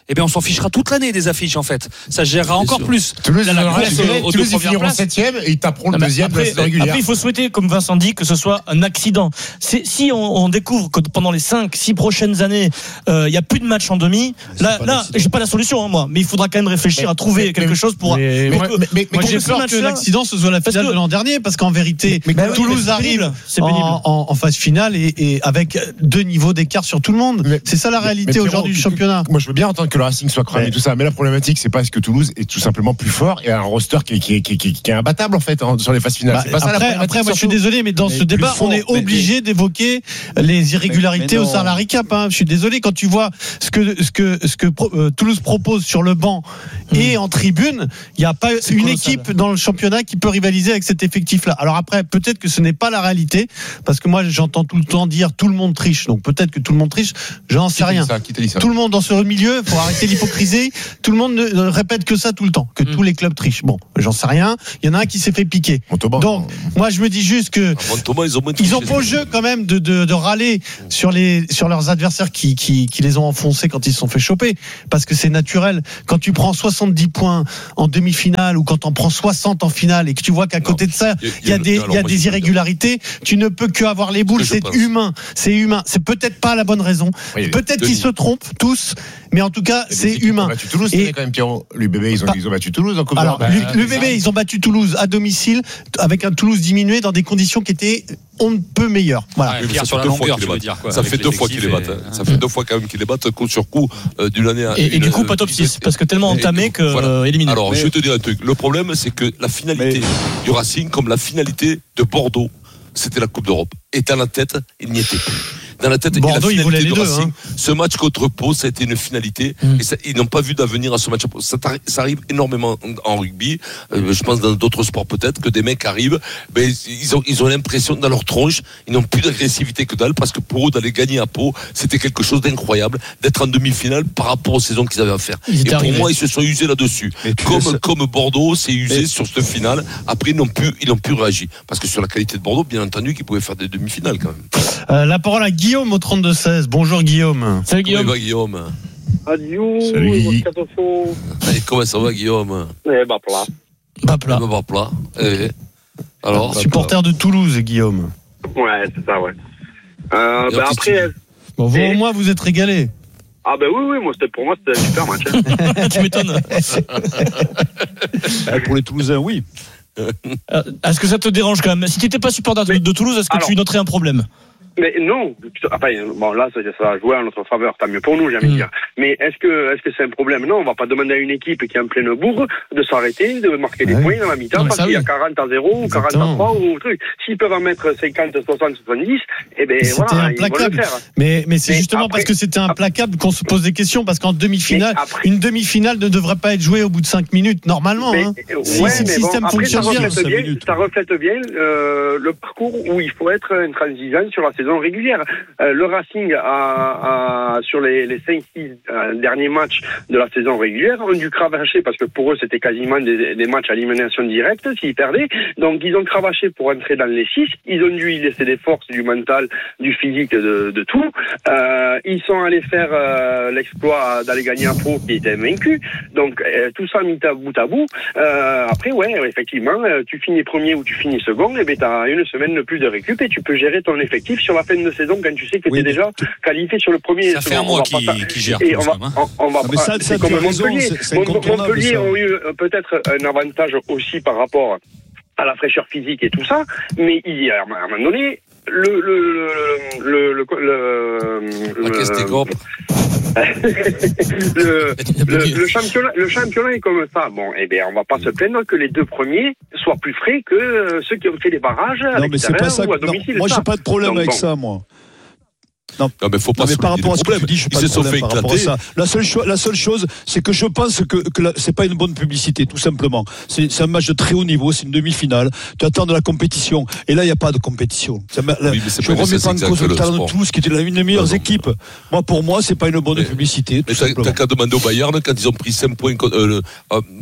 eh bien on s'en fichera toute l'année des affiches en fait. Ça gérera encore sûr. plus. Toulouse, la, la course aux, aux Toulouse deux ils finiront septième et ils taperont le deuxième après, de la saison régulière. Après, il faut souhaiter, comme Vincent dit, que ce soit un accident. C'est, si on, on découvre que pendant les cinq six prochaines années, il euh, y a plus de matchs en demi, là, là, j'ai pas la solution hein, moi, mais il faudra quand même réfléchir mais, à trouver mais, quelque mais, chose pour. Mais, mais, mais, mais, mais j'ai peur que l'accident ce soit la finale que, de l'an dernier, parce qu'en vérité, mais, mais, Toulouse oui, arrive c'est pénible. En, en, en phase finale et, et avec deux niveaux d'écart sur tout le monde. Mais, c'est ça la réalité aujourd'hui du championnat. Moi, je veux bien entendre que le Racing soit cramé et tout ça, mais la problématique, c'est pas est-ce que Toulouse est tout simplement plus fort et a un roster qui est, qui est, qui est, qui est, qui est imbattable en fait en, sur les phases finales. Bah, c'est pas après, ça la problématique. Après, moi, je suis désolé, mais dans mais ce débat, fort, on est obligé mais, d'évoquer les irrégularités mais, mais au salary cap. Hein. Je suis désolé quand tu vois ce que ce que ce que euh, Toulouse propose sur le banc mmh. et en tribune, il n'y a pas c'est une colossal. Équipe dans le championnat qui peut rivaliser avec cet effectif-là. Alors après, peut-être que ce n'est pas la réalité, parce que moi, j'entends tout le temps dire tout le monde triche. Donc peut-être que tout le monde triche. J'en sais rien. Ça, ça. Tout le monde dans ce milieu, faut arrêter l'hypocrisie. Tout le monde ne, ne répète que ça tout le temps, que mmh. tous les clubs trichent. Bon, j'en sais rien. Il y en a un qui s'est fait piquer. Montauban, donc, moi, je me dis juste que ah, Montauban, ils ont, ils ont beau jeu quand même de, de, de râler sur les sur leurs adversaires qui, qui qui les ont enfoncés quand ils se sont fait choper, parce que c'est naturel. Quand tu prends soixante-dix points en demi-finale ou quand on prend soixante en finale et que tu vois qu'à côté non, de ça, il y, y a des il y a des irrégularités, tu ne peux que avoir les boules. C'est humain, c'est humain. C'est peut-être pas la bonne raison. Oui, peut-être qu'ils se trompent tous, mais en tout cas, c'est humain. Battu Toulouse, et quand même Pierrot. L'U B B, ils ont, ils ont battu Toulouse en Coupe d'Europe. Alors, l'U B B, ils ont battu Toulouse à domicile avec un Toulouse diminué dans des conditions qui étaient on ne peut meilleur. Voilà. Ouais, sur la longueur, tu veux dire quoi. Ça fait deux fois qu'ils les battent. Ça fait deux fois quand même qu'ils les battent coup sur coup d'une année à Et, et du coup, pas top six, parce que tellement entamé que voilà. éliminé. Alors, je vais te dire un truc. Le problème, c'est que la finalité mais... du Racing, comme la finalité de Bordeaux, c'était la Coupe d'Europe. Et dans la tête, il n'y était plus. Dans la tête, Bordeaux, et la finalité ils de les Racing, deux, hein. ce match contre Pau, ça a été une finalité. Mmh. Et ça, ils n'ont pas vu d'avenir à ce match. Ça, ça arrive énormément en rugby. Euh, je pense dans d'autres sports peut-être que des mecs arrivent, ben, ils ont, ils ont l'impression dans leur tronche, ils n'ont plus d'agressivité que dalle, parce que pour eux d'aller gagner à Pau, c'était quelque chose d'incroyable, d'être en demi-finale par rapport aux saisons qu'ils avaient à faire. Et pour arrivé. moi, ils se sont usés là-dessus. Comme, laisses... comme Bordeaux s'est usé mais... sur cette finale. Après, ils n'ont plus, ils n'ont plus réagi. Parce que sur la qualité de Bordeaux, bien entendu, qu'ils pouvaient faire des demi-finales quand même. Euh, la parole à Guillaume au trente-deux seize. Bonjour Guillaume. Salut Guillaume. Comment va Guillaume? Adieu. Salut. Et comment ça va Guillaume? Eh bah plat. Bah plat. Bah plat. Eh. Alors. Supporter de Toulouse, Guillaume. Ouais, c'est ça, ouais. Euh, bah après. Bon, vous, au moins vous êtes régalés. Ah ben bah oui, oui, moi c'était pour moi c'était un super match. Hein. Tu m'étonnes. Pour les Toulousains, oui. Est-ce que ça te dérange quand même? Si tu n'étais pas supporter de, de Toulouse, est-ce que alors, tu noterais un problème? Mais non, enfin, bon là ça, ça a joué à notre faveur, tant mieux pour nous, j'ai envie de mmh. dire. Mais est-ce que est-ce que c'est un problème? Non, on va pas demander à une équipe qui est en pleine bourre de s'arrêter, de marquer ouais. des points dans la mi-temps, non, parce qu'il y a quarante à zéro ou quarante à trois ou truc. S'ils peuvent en mettre cinquante, soixante, soixante-dix, eh ben c'était voilà, implacable. Ils vont le faire. Mais mais c'est mais justement après, parce que c'était implacable qu'on se pose des questions, parce qu'en demi-finale, après, une demi-finale ne devrait pas être jouée au bout de cinq minutes normalement. Mais, hein. Ouais, si, mais si le système bon, après, fonctionne ça reflète bien, bien, ça reflète bien euh, le parcours où il faut être intransigeant sur la saison régulière. Euh, le Racing a, a sur les, les cinq six euh, derniers matchs de la saison régulière ont dû cravacher, parce que pour eux c'était quasiment des, des matchs à élimination directe s'ils perdaient, donc ils ont cravaché pour entrer dans les six, ils ont dû y laisser des forces, du mental, du physique, de, de tout. Euh, ils sont allés faire euh, l'exploit d'aller gagner un Pau qui était vaincu, donc euh, tout ça mis à bout à bout. Euh, après ouais, effectivement, tu finis premier ou tu finis second, et ben t'as une semaine de plus de récup et tu peux gérer ton effectif sur la fin de saison quand tu sais que oui, t'es déjà qualifié sur le premier. Ça fait un mois qui, qui gère. Et on va, on, on va ah, mais ça, c'est comme Montpellier. Montpellier ont eu peut-être un avantage aussi par rapport à la fraîcheur physique et tout ça, mais il y a à un moment donné le le le le le la caisse des groupes. le, le, le championnat, le championnat est comme ça. Bon, eh bien, on va pas se plaindre que les deux premiers soient plus frais que ceux qui ont fait les barrages à non, mais c'est pas ça ou à domicile. Non, moi, j'ai pas de problème Donc, avec bon. ça, moi. Non, non mais faut pas. Non, mais par rapport à ce que tu dis, je suis pas de problème par rapport à ça. La seule chose, la seule chose, c'est que je pense que, que la, c'est pas une bonne publicité, tout simplement. C'est, c'est un match de très haut niveau, c'est une demi-finale. Tu attends de la compétition, et là il y a pas de compétition. Ça, oui, la, je remets pas en cause le talent de Toulouse, qui était l'une des meilleures non, équipes. Moi, pour moi, c'est pas une bonne mais, publicité. Mais t'as, t'as qu'à demander au Bayern quand ils ont pris cinq points. Euh, euh,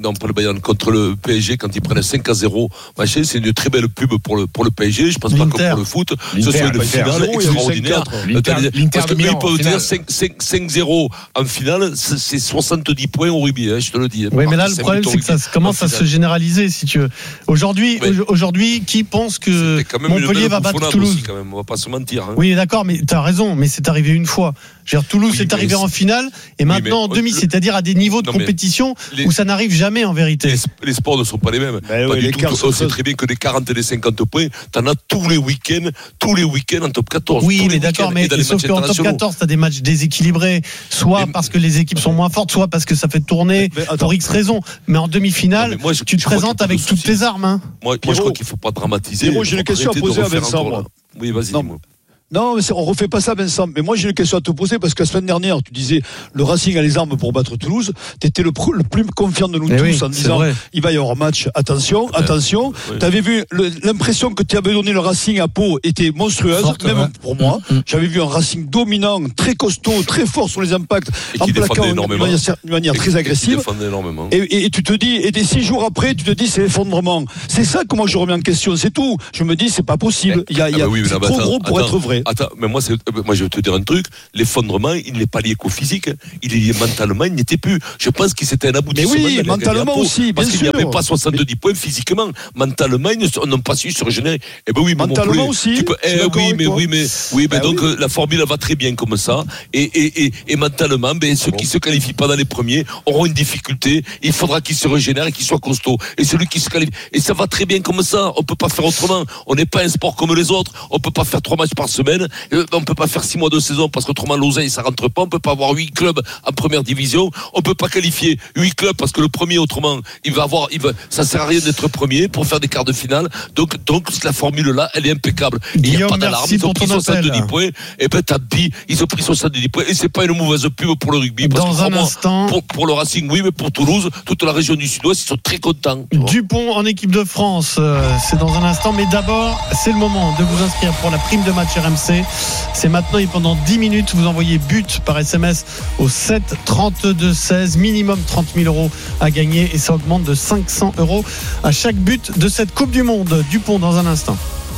non, pour le Bayern, contre le P S G, quand ils prennent cinq à zéro, machin, c'est une très belle pub pour le, pour le P S G. Je pense pas que pour le foot, ce soit une finale extraordinaire. Parce que ils peuvent dire cinq zéro en finale, c'est soixante-dix points au rugby, hein, je te le dis. Oui, mais là, le problème, c'est que ça commence à se généraliser, si tu veux. Aujourd'hui, ouais. aujourd'hui, qui pense que Montpellier va battre Toulouse aussi, quand même, on va pas se mentir. Hein. Oui, d'accord, mais tu as raison, mais c'est arrivé une fois. Je veux dire, Toulouse oui, est arrivé en finale et maintenant oui, en demi, le... c'est-à-dire à des niveaux de non, compétition les... où ça n'arrive jamais en vérité. Les, les sports ne sont pas les mêmes. Ben pas oui, du tout. On sait très bien que des quarante et des cinquante points, t'en as tous les week-ends, tous les week-ends en top quatorze. Oui, mais d'accord, mais sauf qu'en top quatorze, t'as des matchs déséquilibrés, soit mais... parce que les équipes sont moins fortes, soit parce que ça fait tourner mais, mais, pour X raisons. Mais en demi-finale, non, moi, je, tu te présentes avec toutes tes armes. Hein. Moi, moi je crois qu'il ne faut pas dramatiser. Moi, j'ai une question à poser à Vincent. Oui, vas-y, dis-moi. Non, mais on refait pas ça, Vincent. Mais moi, j'ai une question à te poser parce que la semaine dernière, tu disais le Racing a les armes pour battre Toulouse. Tu étais le, le plus confiant de nous mais tous oui, en disant vrai. Il va y avoir match. Attention, ouais. attention. Oui. Tu avais vu le, l'impression que tu avais donné le Racing à Pau était monstrueuse, Forte, même ouais. pour moi. Mmh. J'avais vu un Racing dominant, très costaud, très fort sur les impacts, et en plaquant d'une manière, manière très agressive. Et, et, et tu te dis, et des six jours après, tu te dis c'est l'effondrement. C'est ça que moi je remets en question. C'est tout. Je me dis c'est pas possible. Il y a, il y a, ah bah oui, c'est trop gros pour être vrai. Attends, mais moi, c'est, moi, je vais te dire un truc. L'effondrement, il n'est pas lié qu'au physique. Il est lié mentalement. Il n'était plus. Je pense que c'était un aboutissement. Mais oui, mentalement aussi, bien parce sûr. qu'il n'y avait pas soixante-dix mais... points physiquement. Mentalement, ils n'ont pas su se régénérer. Eh ben oui, mentalement aussi. Tu peux, eh oui, mais oui, mais oui, mais donc oui. la formule elle va très bien comme ça. Et et et, et mentalement, ben ceux bon. qui se qualifient pas dans les premiers auront une difficulté. Il faudra qu'ils se régénèrent et qu'ils soient costauds. Et celui qui se qualifie, et ça va très bien comme ça. On peut pas faire autrement. On n'est pas un sport comme les autres. On peut pas faire trois matchs par semaine. On peut pas faire six mois de saison parce qu'autrement l'oseille ça rentre pas. On peut pas avoir huit clubs en première division. On peut pas qualifier huit clubs parce que le premier autrement il va avoir, il va, ça sert à rien d'être premier pour faire des quarts de finale. Donc donc la formule là elle est impeccable. Il n'y a pas d'alarme. Ils ont pris soixante-dix points. Et ben tant pis, ils ont pris soixante-dix points et c'est pas une mauvaise pub pour le rugby. Parce Dans que un moi, instant, pour, pour le Racing oui, mais pour Toulouse, toute la région du Sud-Ouest ils sont très contents. Dupont en équipe de France, euh, c'est dans un instant. Mais d'abord c'est le moment de vous inscrire pour la prime de match R M C. C'est maintenant et pendant dix minutes, vous envoyez but par S M S au sept trente-deux seize, minimum trente mille euros à gagner et ça augmente de cinq cents euros à chaque but de cette Coupe du Monde. Dupont dans un instant.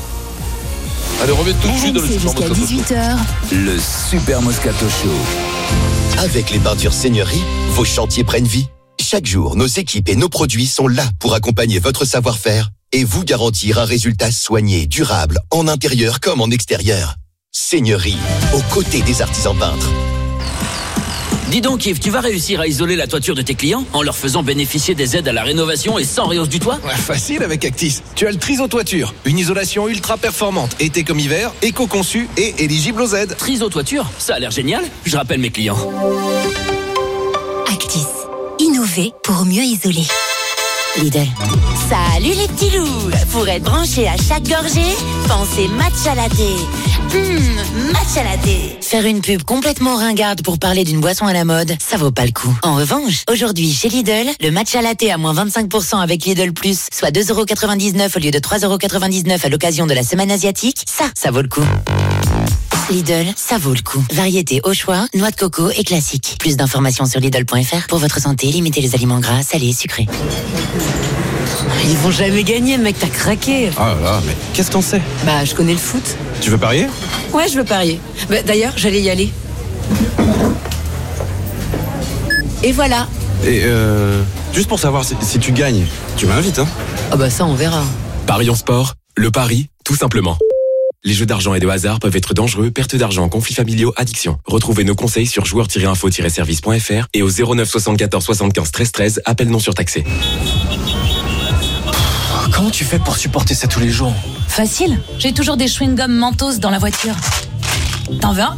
Allez, on revient tout de suite dans le Super Moscato dix-huit heures. Le Super Moscato Show. Avec les peintures Seigneurie, vos chantiers prennent vie. Chaque jour, nos équipes et nos produits sont là pour accompagner votre savoir-faire et vous garantir un résultat soigné, durable, en intérieur comme en extérieur. Seigneurie, aux côtés des artisans peintres. Dis donc Yves, tu vas réussir à isoler la toiture de tes clients en leur faisant bénéficier des aides à la rénovation et sans réhausse du toit ? Ouais, facile avec Actis. Tu as le Triso Toiture, une isolation ultra performante, été comme hiver, éco-conçue et éligible aux aides. Triso Toiture, ça a l'air génial. Je rappelle mes clients. Actis, innover pour mieux isoler. Lidl. Salut les petits loups. Pour être branché à chaque gorgée, pensez matcha latte. Hum, matcha latte. Faire une pub complètement ringarde pour parler d'une boisson à la mode, ça vaut pas le coup. En revanche, aujourd'hui chez Lidl, le matcha latte à moins vingt-cinq pour cent avec Lidl Plus, soit deux euros quatre-vingt-dix-neuf au lieu de trois euros quatre-vingt-dix-neuf à l'occasion de la semaine asiatique, ça, ça vaut le coup. Lidl, ça vaut le coup. Variété au choix, noix de coco et classique. Plus d'informations sur Lidl point F R. Pour votre santé, limitez les aliments gras, salés et sucrés. Ils vont jamais gagner, mec, t'as craqué. Ah là là, mais qu'est-ce qu'on sait ? Bah, je connais le foot. Tu veux parier ? Ouais, je veux parier. Bah, d'ailleurs, j'allais y aller. Et voilà. Et euh, juste pour savoir si, si tu gagnes, tu m'invites, hein ? Ah bah ça, on verra. Paris en sport, le pari, tout simplement. Les jeux d'argent et de hasard peuvent être dangereux, perte d'argent, conflits familiaux, addiction. Retrouvez nos conseils sur joueurs tiret info tiret service point F R et au zéro neuf soixante-quatorze soixante-quinze treize treize, appel non surtaxé. Comment tu fais pour supporter ça tous les jours ? Facile, j'ai toujours des chewing-gums Mentos dans la voiture. T'en veux un ?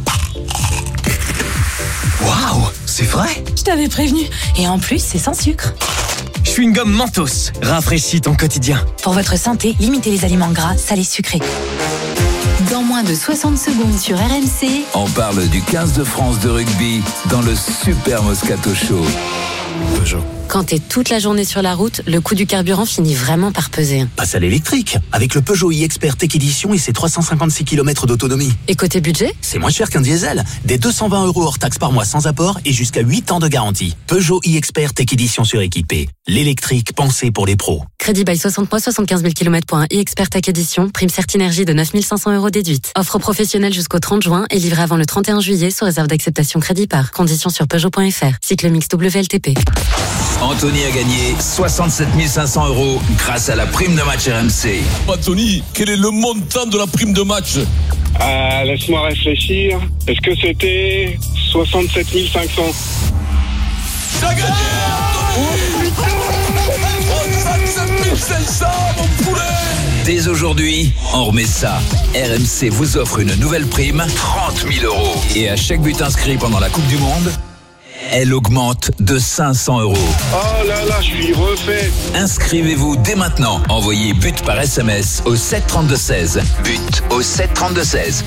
Waouh, c'est vrai ? Je t'avais prévenu. Et en plus, c'est sans sucre. Chewing-gum Mentos, rafraîchis ton quotidien. Pour votre santé, limitez les aliments gras, salés, sucrés. Dans moins de soixante secondes sur R M C, on parle du quinze de France de rugby dans le Super Moscato Show. Peugeot. Quand t'es toute la journée sur la route, le coût du carburant finit vraiment par peser. Passe à l'électrique, avec le Peugeot e-Expert Tech Edition et ses trois cent cinquante-six kilomètres d'autonomie. Et côté budget ? C'est moins cher qu'un diesel. Des deux cent vingt euros hors taxe par mois sans apport et jusqu'à huit ans de garantie. Peugeot e-Expert Tech Edition suréquipé. L'électrique pensé pour les pros. Crédit bail soixante mois, soixante-quinze mille kilomètres pour un e-Expert Tech Edition. Prime Certinergie de neuf mille cinq cents euros déduite. Offre professionnelle jusqu'au trente juin et livrée avant le trente et un juillet sous réserve d'acceptation crédit par. Conditions sur Peugeot point F R. Cycle mix W L T P. Anthony a gagné soixante-sept mille cinq cents euros grâce à la prime de match R M C. Anthony, quel est le montant de la prime de match? Euh, laisse-moi réfléchir. Est-ce que c'était soixante-sept mille cinq cents? T'as gagné, Anthony! soixante-sept mille cinq cents, mon poulet! Dès aujourd'hui, on remet ça. R M C vous offre une nouvelle prime, trente mille euros. Et à chaque but inscrit pendant la Coupe du Monde, elle augmente de cinq cents euros. Oh là là, je suis refait. Inscrivez-vous dès maintenant. Envoyez but par S M S au sept trente-deux seize. But au sept trente-deux seize.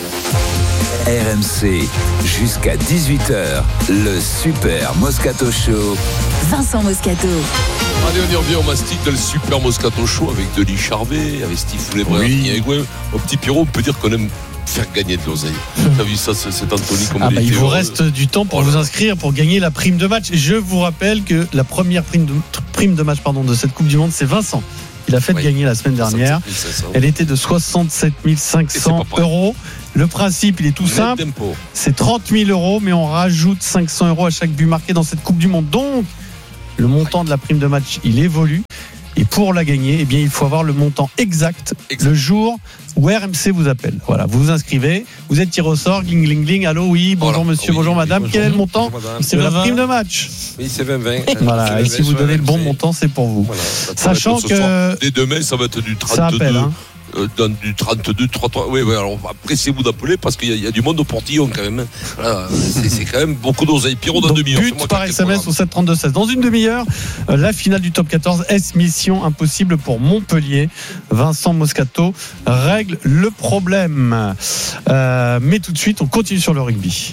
R M C, jusqu'à dix-huit heures, le Super Moscato Show. Vincent Moscato. Allez, on y revient au mastic de le Super Moscato Show avec Denis Charvet, avec Steve Foulébret, Oui. avec Gouin. Au petit Pierrot, on peut dire qu'on aime faire gagner de l'oseille. T'as vu ça, c'est c'est Anthony comme Ah il bah, il était vous heureux. reste du temps pour vous inscrire pour gagner la prime de match. Je vous rappelle que la première prime de, prime de match pardon, de cette Coupe du Monde, c'est Vincent. Il a fait Oui. gagner la semaine dernière. soixante-sept mille cinq cents. Elle était de soixante-sept mille cinq cents euros. Le principe, il est tout Net simple. d'impôt. C'est trente mille euros, mais on rajoute cinq cents euros à chaque but marqué dans cette Coupe du Monde. Donc, le montant de la prime de match, il évolue. Et pour la gagner, eh bien, il faut avoir le montant exact, Exact. le jour où R M C vous appelle. Voilà, vous vous inscrivez, vous êtes tiré au sort, gling, gling, gling, allô, oui, bonjour Voilà. monsieur, Oui, bonjour oui, madame, bonjour. quel est le montant Bonjour, madame. de la vingt. prime de match? Oui, c'est vingt vingt. Voilà, et si vous donnez le bon montant, c'est pour vous. Voilà, ça va Sachant être ce soir. que Dès demain, ça va être du ça trente-deux. appelle, hein. Euh, dans du trente-deux, trente-trois. Oui, oui, alors pressez-vous d'appeler parce qu'il y, a- il y a du monde au portillon quand même. Voilà, c'est, c'est quand même beaucoup d'oseille. Pierrot dans Donc, demi-heure. c'est but moi par qui ai S le M S programme. au sept trente-deux seize. Dans une demi-heure, euh, la finale du top quatorze. Est mission impossible pour Montpellier? Vincent Moscato règle le problème. Euh, mais tout de suite, on continue sur le rugby.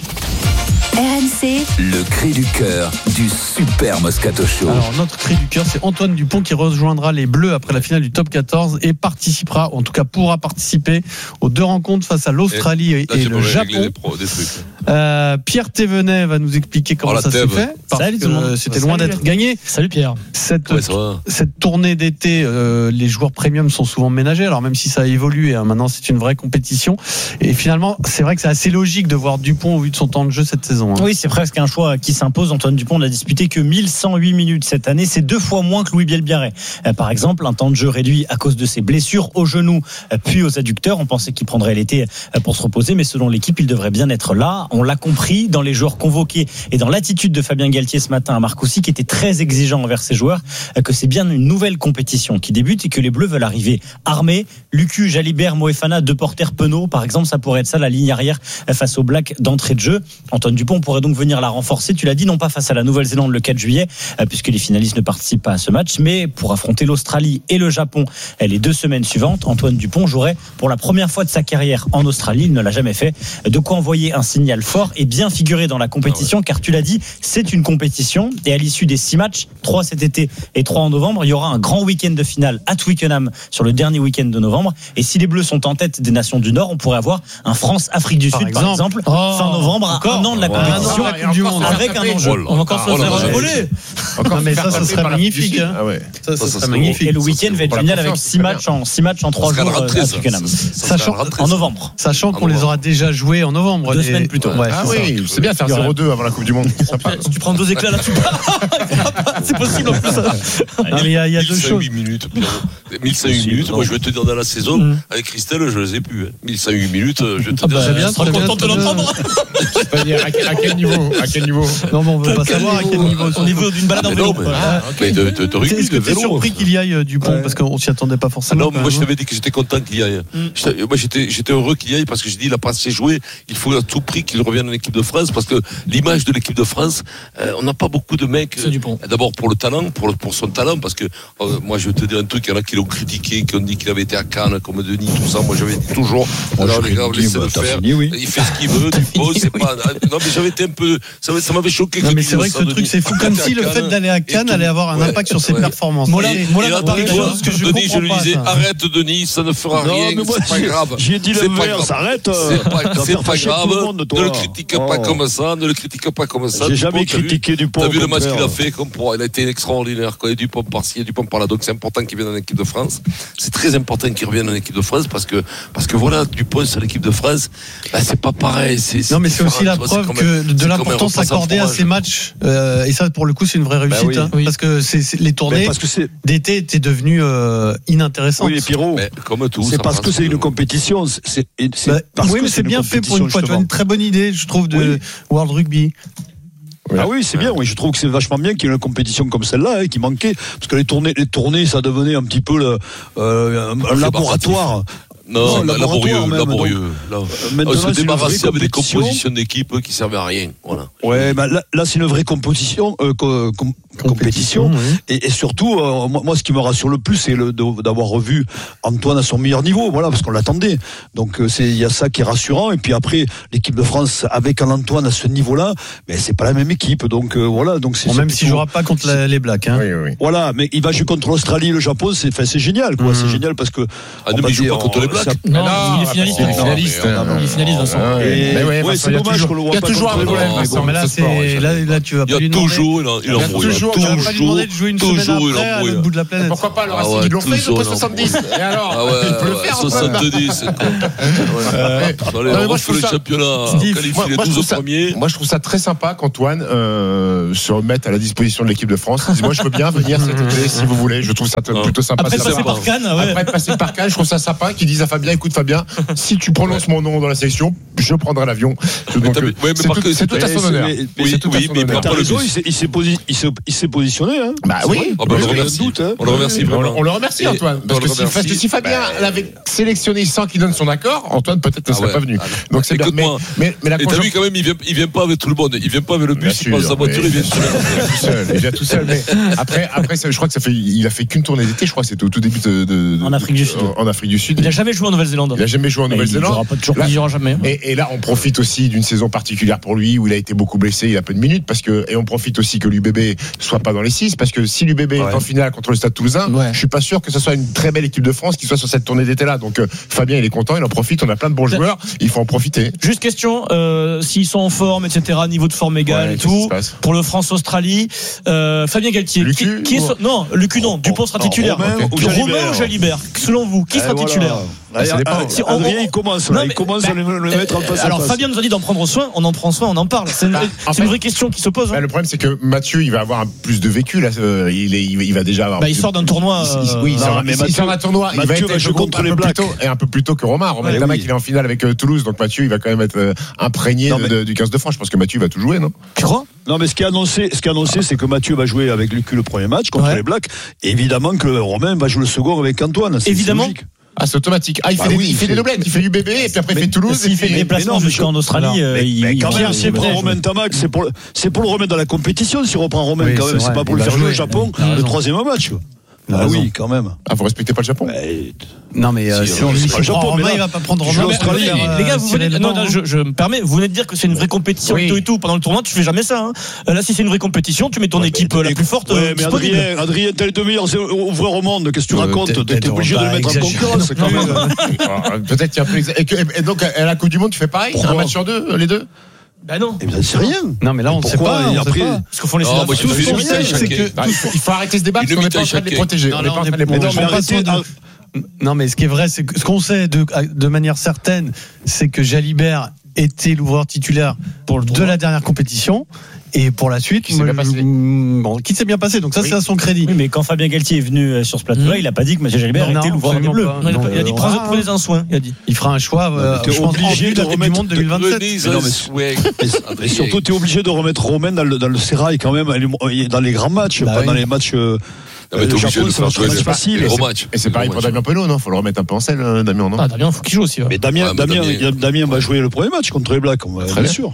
R M C, Le cri du cœur du Super Moscato Show. Alors, notre cri du cœur, c'est Antoine Dupont qui rejoindra les Bleus après la finale du top quatorze et participera, ou en tout cas pourra participer aux deux rencontres face à l'Australie et, Là, et j'ai le pas régler Japon. des, pro- des trucs. Euh, Pierre Thévenet va nous expliquer comment Oh, la ça s'est Thève. fait. Parce Salut, que tout le monde. euh, c'était Salut, loin d'être Pierre. gagné. Salut Pierre. Cette, Ouais, ça va. cette tournée d'été, euh, les joueurs premium sont souvent ménagés. Alors même si ça a évolué, hein, maintenant c'est une vraie compétition. Et finalement, c'est vrai que c'est assez logique de voir Dupont au vu de son temps de jeu cette saison. hein. Oui, c'est presque un choix qui s'impose. Antoine Dupont n'a disputé que mille cent huit minutes cette année. C'est deux fois moins que Louis Bielbiarré. Euh, Par exemple, un temps de jeu réduit à cause de ses blessures aux genoux euh, puis aux adducteurs. On pensait qu'il prendrait l'été euh, pour se reposer, mais selon l'équipe, il devrait bien être là. On l'a compris dans les joueurs convoqués et dans l'attitude de Fabien Galtier ce matin à Marcoussis, qui était très exigeant envers ses joueurs, euh, que c'est bien une nouvelle compétition qui débute et que les Bleus veulent arriver armés. Lucu, Jalibert, Moefana, deux porteurs Penaud, par exemple, ça pourrait être ça la ligne arrière euh, face aux Blacks d'entrée de jeu. Antoine Dupont pourrait donc venir la renforcer. Tu l'as dit, non pas face à la Nouvelle-Zélande le quatre juillet, euh, puisque les finalistes ne participent pas à ce match, mais pour affronter l'Australie et le Japon euh, les deux semaines suivantes. Antoine Dupont jouerait pour la première fois de sa carrière en Australie. Il ne l'a jamais fait. De quoi envoyer un signal fort et bien figurer dans la compétition, car tu l'as dit, c'est une compétition. Et à l'issue des six matchs, trois cet été et trois en novembre, il y aura un grand week-end de finale à Twickenham sur le dernier week-end de novembre. Et si les Bleus sont en tête des nations du Nord, on pourrait avoir un France-Afrique du Par Sud, par exemple. exemple, Oh, fin novembre, à encore un an de la Ouais. compétition, Un an de la Coupe du Monde. avec un enjeu. Oh là. On va encore se Oh là faire là. voler. Non, mais ça, ça serait magnifique. hein. Ah ouais. Ça, ça Ça, ça serait serait magnifique. Et le week-end va être Pour la génial avec confiance, six c'est matchs en six matchs en trois Ça jours sera la euh, rentrée, à ça. Twickenham. Ça sera Sachant- la rentrée, En ça. novembre. Sachant qu'on les novembre. aura déjà joués en novembre. Deux les- semaines plus tôt. Ouais, Ah c'est ça. oui, c'est bien faire Il y aura- zéro deux avant la Coupe du Monde. C'est sympa. Si tu prends deux éclats là, tu pars. C'est possible en plus. Non, mais il y a, il y a deux mille cent huit choses. minutes, Pierrot. mille cent huit minutes, moi je vais te dire dans la saison, Mm. avec Christelle, je les ai plus. hein. mille cent huit minutes, je vais te Ah bah, dire. très bien, Je serai très bien, content de très bien. l'entendre. C'est-à-dire, à quel, à quel niveau À quel niveau Non, mais on veut pas savoir à quel niveau. Au niveau d'une balade Ah, en mais vélo. non, mais- Ah, Mais de, de, de rugby, Est-ce que de tu es vélo. surpris qu'il y aille euh, Dupont Ouais. parce qu'on s'y attendait pas Ah forcément. non, quand moi je même, t'avais dit que j'étais content qu'il y aille. J'étais- Moi j'étais, j'étais heureux qu'il y aille parce que j'ai dit il a pas assez joué. Il faut à tout prix qu'il revienne en équipe de France parce que l'image de l'équipe de France, euh, on n'a pas beaucoup de mecs. C'est Dupont. euh, D'abord pour le talent, pour, le- pour son talent, parce que euh, moi je vais te dire un truc, il y en a qui l'ont critiqué, qui ont dit qu'il avait été à Cannes comme Denis, tout ça. Moi j'avais dit toujours, Moi, alors je les gars, critiqué, laissez bah, le t'as faire. fini, oui. Il fait ce qu'il veut, Dupont, c'est pas. Non mais j'avais été un peu peu, ça, ça m'avait choqué. Non, mais c'est vrai que ce truc, c'est fou. Comme si le fait d'aller à Cannes allait avoir un impact sur ses performances. Mola, Mola, Denis, je lui disais, arrête Denis, ça ne fera rien, c'est pas grave. J'ai dit l'inverse, arrête. C'est pas grave. Ne le critique pas comme ça, ne le critique pas comme ça. J'ai jamais critiqué Dupont. T'as vu le match qu'il a fait, comme pour, il a été extraordinaire. Quand il y a Dupont par-ci, Dupont par-là. Donc c'est important qu'il vienne en équipe de France. C'est très important qu'il revienne en équipe de France parce que, parce que voilà, Dupont sur l'équipe de France, bah, c'est pas pareil. C'est, non, mais c'est aussi la preuve que de l'importance accordée à ces matchs. Euh, et ça, pour le coup, c'est une vraie réussite. Bah oui, hein, oui. Parce que c'est, c'est les tournées parce que c'est... d'été étaient devenues euh, inintéressantes. Oui, les Pierrot. Comme tout. C'est parce que c'est une compétition. C'est, c'est bah, parce oui, mais c'est bien fait pour une fois. Tu as une très bonne idée, je trouve, de oui. World Rugby. Oui. Ah oui, c'est bien. Oui, je trouve que c'est vachement bien qu'il y ait une compétition comme celle-là, hein, qui manquait, parce que les tournées, les tournées, ça devenait un petit peu le, euh, un, un laboratoire. Non, non laborieux, laborieux. Là, on se débarrasser avec des compositions d'équipe qui servaient à rien. Voilà. Ouais, bah là, là, c'est une vraie composition, euh, co- com- compétition. Oui. Et, et surtout, euh, moi, moi, ce qui me rassure le plus, c'est le, de, d'avoir revu Antoine à son meilleur niveau. Voilà, parce qu'on l'attendait. Donc, c'est, il y a ça qui est rassurant. Et puis après, l'équipe de France avec un Antoine à ce niveau-là, mais c'est pas la même équipe. Donc, euh, voilà. Donc, c'est, bon, c'est même plutôt... s'il jouera pas contre la, les Blacks, hein. Oui, oui. Voilà, mais il va jouer contre l'Australie, le Japon. C'est, enfin, c'est génial, quoi. Mmh. C'est génial parce que. Ah, non, mais il joue pas contre les Blacks. Ça... Non, non, il est finaliste. Il est finaliste. Il est finaliste, Vincent. Ouais, c'est dommage qu'on le voit pas. Il y a toujours un problème, Vincent. Mais là, c'est, là, là, tu vas pas lui demander. Toujours, il embrouille. Toujours, tu vas pas lui demander de jouer une semaine après à l'autre bout de la planète. Pourquoi pas, le Racing, ils l'ont fait, ils ont pris soixante-dix. Et alors, il peut le faire. soixante-dix. Allez, on refait le championnat, qualifie les douze premiers. Moi, je trouve ça très sympa qu'Antoine se remette à la disposition de l'équipe de France. Moi, je veux bien venir cet été, si vous voulez. Je trouve ça plutôt sympa. Après passer par Cannes, après passer par Cannes, je trouve ça sympa qu'ils disent à Fabien, écoute Fabien, si tu prononces mon nom dans la sélection, je prendrai l'avion. Donc, ouais, mais c'est, tout, c'est tout à son honneur. Oui, oui, oui, mais t'as raison, il s'est, il, s'est posi- il, s'est, il s'est positionné. Hein. Bah oui, oh, bah, on, le remercie. Doute, hein. on le remercie. On, on le remercie, Antoine. Parce que, si, parce que si Fabien bah, l'avait sélectionné sans qu'il donne son accord, Antoine peut-être ne serait ah ouais. pas venu. Donc c'est bien. Mais, mais, mais la et t'as vu quand même, il vient, il vient pas avec tout le monde. Il vient pas avec le bus, il prend sa voiture, il vient tout seul. Il vient tout seul. Mais après, après, je crois que ça fait, il a fait qu'une tournée d'été. Je crois que c'était au tout début de. En Afrique du Sud. En Afrique du Sud. Il a jamais joué en Nouvelle-Zélande. Il a jamais joué en Nouvelle-Zélande. Il jouera jamais. Et là, on profite aussi d'une saison particulière pour lui où il a été beaucoup blessé, il a peu de minutes parce que et on profite aussi que l'U B B soit pas dans les six parce que si l'U B B ouais. est en finale contre le Stade Toulousain, ouais. je suis pas sûr que ce soit une très belle équipe de France qui soit sur cette tournée d'été là. Donc euh, Fabien il est content, il en profite, on a plein de bons joueurs, il faut en profiter. Juste question, euh, s'ils sont en forme, et cetera, niveau de forme égale ouais, et tout, pour le France-Australie, euh, Fabien Galtier, Lucu, qui, qui est so- non, Lucu non, Dupont sera titulaire. Romain, okay. ou Romain ou Jalibert, selon vous, qui sera voilà. titulaire? Ah, ça dépend. Si on, Adrien, il commence, là, non, mais, il commence bah, à le, le mettre en face. Alors, à face. Fabien nous a dit d'en prendre soin, on en prend soin, on en parle. C'est une, bah, c'est fait, une vraie question qui se pose. Bah, hein. Le problème, c'est que Mathieu, il va avoir un plus de vécu, là. Euh, il, est, il va déjà avoir. Bah, il sort d'un tournoi. Il, il, oui, il sort, il sort d'un tournoi. Il va être jouer contre les Blacks. Et un peu plus tôt que Romain. Romain ouais, oui. il est en finale avec euh, Toulouse, donc Mathieu, il va quand même être euh, imprégné non, mais... de, du quinze de France. Je pense que Mathieu va tout jouer, non? Tu crois? Non, mais ce qui est annoncé, ce qui est annoncé, c'est que Mathieu va jouer avec Lucu le premier match contre ouais. les Blacks. Et évidemment que Romain va jouer le second avec Antoine. C'est évidemment. Ah, c'est automatique. Ah, il fait, bah des, oui, il fait des doublettes, il fait U B B et puis après il fait Toulouse. Il fait des déplacements jusqu'en Australie. Euh, mais, il, mais quand il même, si on reprend Romain Tamac, c'est pour, c'est pour le remettre dans la compétition. Si on reprend Romain, oui, quand même, c'est, c'est pas pour le faire jouer au Japon, le troisième match. Ah raison. Oui, quand même. Ah, vous respectez pas le Japon? Mais... Non, mais euh, si, si on lui le Japon, Romain, il va pas prendre Romain. L'Australie. Les gars, vous venez, non, non, je, je me permets, vous venez de dire que c'est une vraie compétition oui. et tout et tout. Pendant le tournoi, tu fais jamais ça. Hein. Là, si c'est une vraie compétition, tu mets ton ouais, équipe la plus forte. Ouais, mais Adrien, Adrien, t'as les deux meilleurs ouvreurs au monde. Qu'est-ce que tu racontes? T'es obligé de le mettre en concurrence, quand même. Peut-être qu'il y a plus. Et donc, à la Coupe du Monde, tu fais pareil? Un match sur deux, les deux? Ben non. Eh ben, c'est rien. Non, mais là, on ne sait pas. Et après, ce qu'on font les Sud-Africains, il faut arrêter ce débat parce qu'on n'est pas en train de les protéger. On n'est pas en train de les protéger. Non, mais ce qui est vrai, c'est que ce qu'on sait de, de manière certaine, c'est que Jalibert était l'ouvreur titulaire pour de la dernière compétition. Et pour la suite, qui s'est bien passé. Bon, qui s'est bien passé. Donc ça, oui. c'est à son crédit. Oui, mais quand Fabien Galtier est venu sur ce plateau-là, mmh. il n'a pas dit que M. Jalibert était l'ouvreur des Bleus. Non, non, il a dit prenez un soin. Il a dit. Il fera un choix. Euh, je pense obligé de remettre du monde deux mille vingt-sept. Et surtout, tu es obligé de remettre Romain dans le dans le sérail quand même dans les grands matchs, pas dans les matchs. Non, mais t'es obligé de faire jouer facile. Les gros matchs. Et c'est pareil pour Damien Penaud, non? Faut le remettre un peu en selle, Damien, non? Ah, Damien, faut qu'il joue aussi. Mais Damien, Damien, Damien va jouer le premier match contre les Blacks, bien sûr.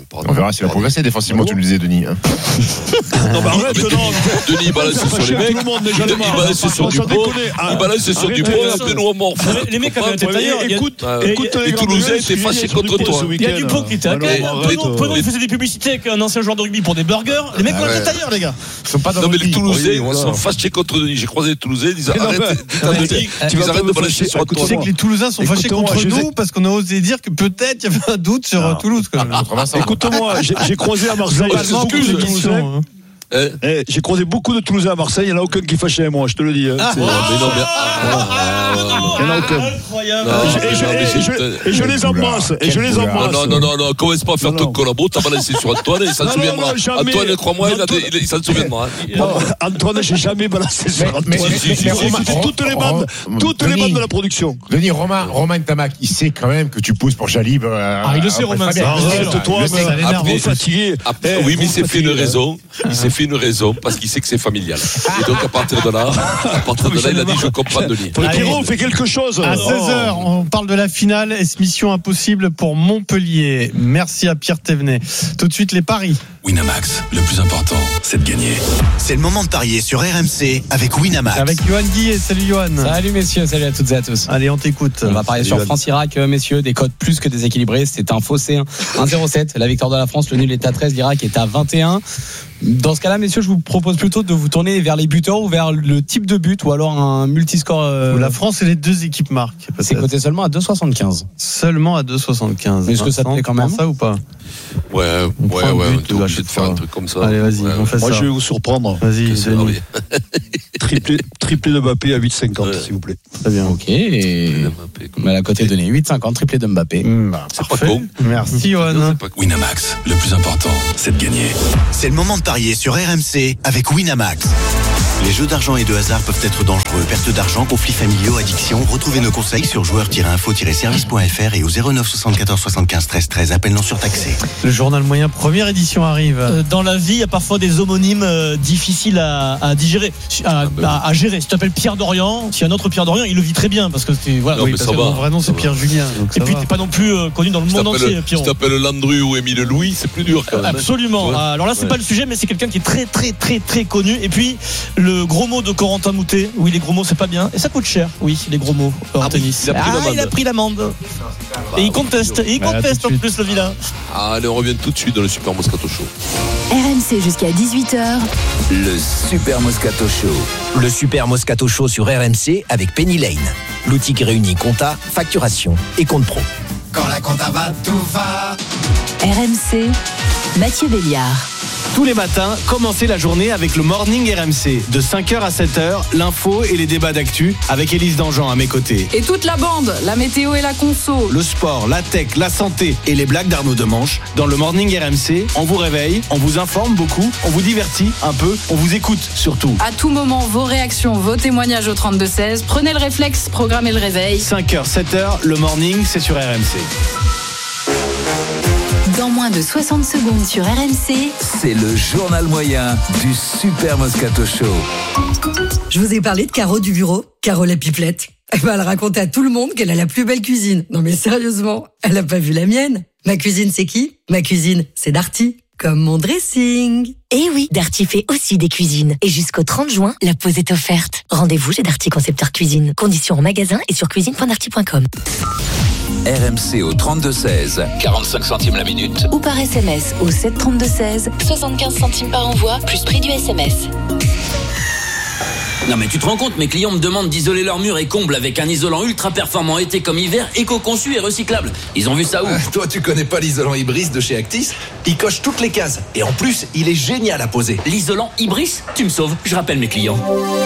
On verra s'il a progressé défensivement, tu le disais, Denis. Hein. Non, bah arrête, non. Denis, il balance sur les mecs. Il balance sur du pot. Il balance sur du pot. Benoît mort. Les mecs avaient été tailleurs. Écoute, les Toulousains étaient fâchés contre toi. Il y a du pot qui était à Benoît, il faisait des publicités avec un ancien joueur de rugby pour des burgers. Les mecs ont été tailleurs, les gars. Ils sont pas dans. Non, mais les Toulousains sont fâchés contre Denis. J'ai croisé les Toulousains. Ils disent arrête, Denis. Tu arrêtes de balancer sur toi. Tu sais que les Toulousains sont fâchés contre nous parce qu'on a osé dire que peut-être il y avait un doute sur Toulouse. Écoute-moi, j'ai croisé à Marseille beaucoup de Toulousains. Eh, eh, j'ai croisé beaucoup de Toulousains à Marseille, il n'y en a aucun qui fâchait moi, je te le dis. Hein, oh, mais non, mais... Il n'y en a aucun. Incroyable. Et je les embrasse. Et je les embrasse. Non, non, non, non, commence pas à faire ton collabo, t'as balancé sur Antoine et ça se souviendra. Antoine, crois-moi, il s'en souviendra. Antoine, j'ai jamais balancé sur Antoine. C'était toutes les bandes, toutes les bandes de la production. Denis, Romain, Romain Tamac, il sait quand même que tu pousses pour Jalib. Ah, il le sait, Romain. Arrête-toi, mais fatigué. Oui, mais il s'est fait une raison. Il s'est fait une raison parce qu'il sait que c'est familial. Et donc à partir de là, à partir de là, il a dit je comprends Denis. Pierrot fait quelque chose. À seize heures, on parle de la finale. Est-ce mission impossible pour Montpellier? Merci à Pierre Thévenet. Tout de suite les paris. Winamax, le plus important, c'est de gagner. C'est le moment de parier sur R M C avec Winamax. Avec Johan Guillet. Salut Johan. Salut messieurs, salut à toutes et à tous. Allez, on t'écoute. On va parier sur France-Irak, messieurs, des cotes plus que déséquilibrées. C'est un faussé un zéro sept. La victoire de la France, le nul est à treize, l'Irak est à vingt et un. Dans ce cas-là, messieurs, je vous propose plutôt de vous tourner vers les buteurs ou vers le type de but ou alors un multiscore. Euh... La France et les deux équipes marquent. C'est coté seulement à deux soixante-quinze. Seulement à deux soixante-quinze. Est-ce que ça te plaît quand même ça ou pas? Ouais, ouais, ouais. On est obligé de faire un truc comme ça. Allez, vas-y, ouais, on fait moi, ça. Moi, je vais vous surprendre. Vas-y, triplé, triplé de Mbappé à huit cinquante, ouais. S'il vous plaît. Très bien. Ok. Et... Mais la côté donnée huit cinquante, triplé de Mbappé. Mmh, bah, c'est parfait. Pas con. Merci, Johan. Winamax, le plus important, c'est de gagner. C'est le moment de parier sur R M C avec Winamax. Les jeux d'argent et de hasard peuvent être dangereux. Perte d'argent, conflits familiaux, addiction. Retrouvez nos conseils sur joueurs tiret info tiret service point f r et au zéro neuf soixante-quatorze soixante-quinze treize treize. Appel non surtaxé. Le journal moyen, première édition arrive. Euh, dans la vie, il y a parfois des homonymes euh, difficiles à, à digérer, à, ah ben. à, à gérer. Si tu t'appelles Pierre Dorian, s'il y a un autre Pierre Dorian, il le vit très bien parce que c'est voilà. Non, oui, mais parce ça que va. Mon vrai nom, c'est Pierre Julien. Et puis t'es pas non plus euh, connu dans le monde entier, Pierre. Si tu t'appelles Landru ou Émile Louis, c'est plus dur quand même. Absolument. Ouais. Alors là, c'est ouais. pas le sujet, mais c'est quelqu'un qui est très, très, très, très connu. Et puis le gros mot de Corentin Moutet. Oui, les gros mots, c'est pas bien. Et ça coûte cher. Oui, les gros mots en ah, tennis. Il a pris ah, l'amende. Il a pris l'amende. Et il conteste. Et il bah, conteste en plus, le vilain. Allez, on revient tout de suite dans le Super Moscato Show. R M C jusqu'à dix-huit heures. Le Super Moscato Show. Le Super Moscato Show sur R M C avec Penny Lane. L'outil qui réunit compta, facturation et compte pro. Quand la compta va, tout va. R M C, Mathieu Béliard. Tous les matins, commencez la journée avec le Morning R M C. De cinq heures à sept heures, l'info et les débats d'actu avec Élise Dangean à mes côtés. Et toute la bande, la météo et la conso. Le sport, la tech, la santé et les blagues d'Arnaud Demanche. Dans le Morning R M C, on vous réveille, on vous informe beaucoup, on vous divertit un peu, on vous écoute surtout. À tout moment, vos réactions, vos témoignages au trente-deux seize. Prenez le réflexe, programmez le réveil. cinq heures, sept heures, le Morning, c'est sur R M C. Dans moins de soixante secondes sur R M C, c'est le journal moyen du Super Moscato Show. Je vous ai parlé de Caro du bureau, Caro la pipelette. Eh ben, elle raconte à tout le monde qu'elle a la plus belle cuisine. Non mais sérieusement, elle a pas vu la mienne. Ma cuisine, c'est qui? Ma cuisine, c'est Darty. Comme mon dressing. Eh oui, Darty fait aussi des cuisines. Et jusqu'au trente juin, la pause est offerte. Rendez-vous chez Darty Concepteur Cuisine. Conditions en magasin et sur cuisine point darty point com. R M C au trente-deux seize, quarante-cinq centimes la minute. Ou par S M S au sept trente-deux seize, soixante-quinze centimes par envoi, plus prix du S M S. Non mais tu te rends compte, mes clients me demandent d'isoler leurs murs et combles avec un isolant ultra performant été comme hiver, éco-conçu et recyclable. Ils ont vu ça où? euh, Toi tu connais pas l'isolant Ibris de chez Actis? Il coche toutes les cases. Et en plus, il est génial à poser. L'isolant Ibris? Tu me sauves, je rappelle mes clients.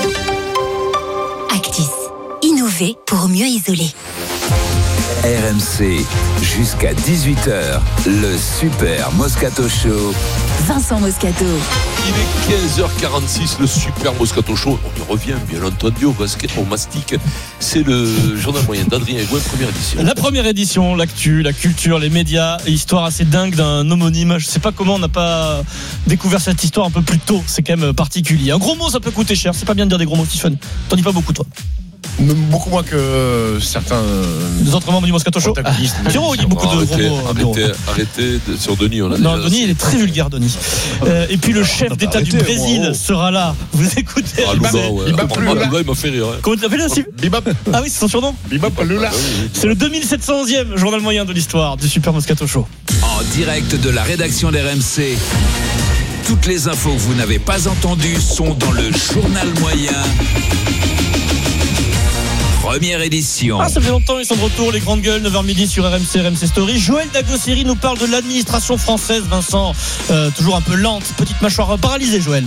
Actis. Innover pour mieux isoler. R M C, jusqu'à dix-huit heures, le Super Moscato Show. Vincent Moscato. Il est quinze heures quarante-six, le Super Moscato Show. On y revient, bien entendu, au basket, au mastic. C'est le journal moyen d'Adrien Egouin, première édition. La première édition, l'actu, la culture, les médias, histoire assez dingue d'un homonyme. Je sais pas comment on n'a pas découvert cette histoire un peu plus tôt. C'est quand même particulier. Un gros mot, ça peut coûter cher. C'est pas bien de dire des gros mots, Stephen. T'en dis pas beaucoup, toi. Beaucoup moins que certains. Des autres membres du Moscato Show. Pierrot, il dit beaucoup de arrêtez, gros mots. arrêtez, arrêtez de- sur Denis. On a Non, déjà Denis, assez. il est très vulgaire, Denis. Euh, et puis le chef d'État du arrêtez, Brésil moi, oh. sera là. Vous écoutez Ah, Lula, ouais. Bibap Ah, Lula. Lula, il m'a fait rire. hein. Comment tu l'appelles aussi Bibap. Ah oui, c'est son surnom. Bibap Lula. C'est le deux mille sept cent onzième journal moyen de l'histoire du Super Moscato Show. En direct de la rédaction d'R M C. Toutes les infos que vous n'avez pas entendues sont dans le journal moyen. Première édition. Ah, ça fait longtemps, ils sont de retour, les grandes gueules, neuf heures midi sur R M C, R M C Story. Joël Dagosseri nous parle de l'administration française, Vincent. Euh, toujours un peu lente, petite mâchoire paralysée, Joël.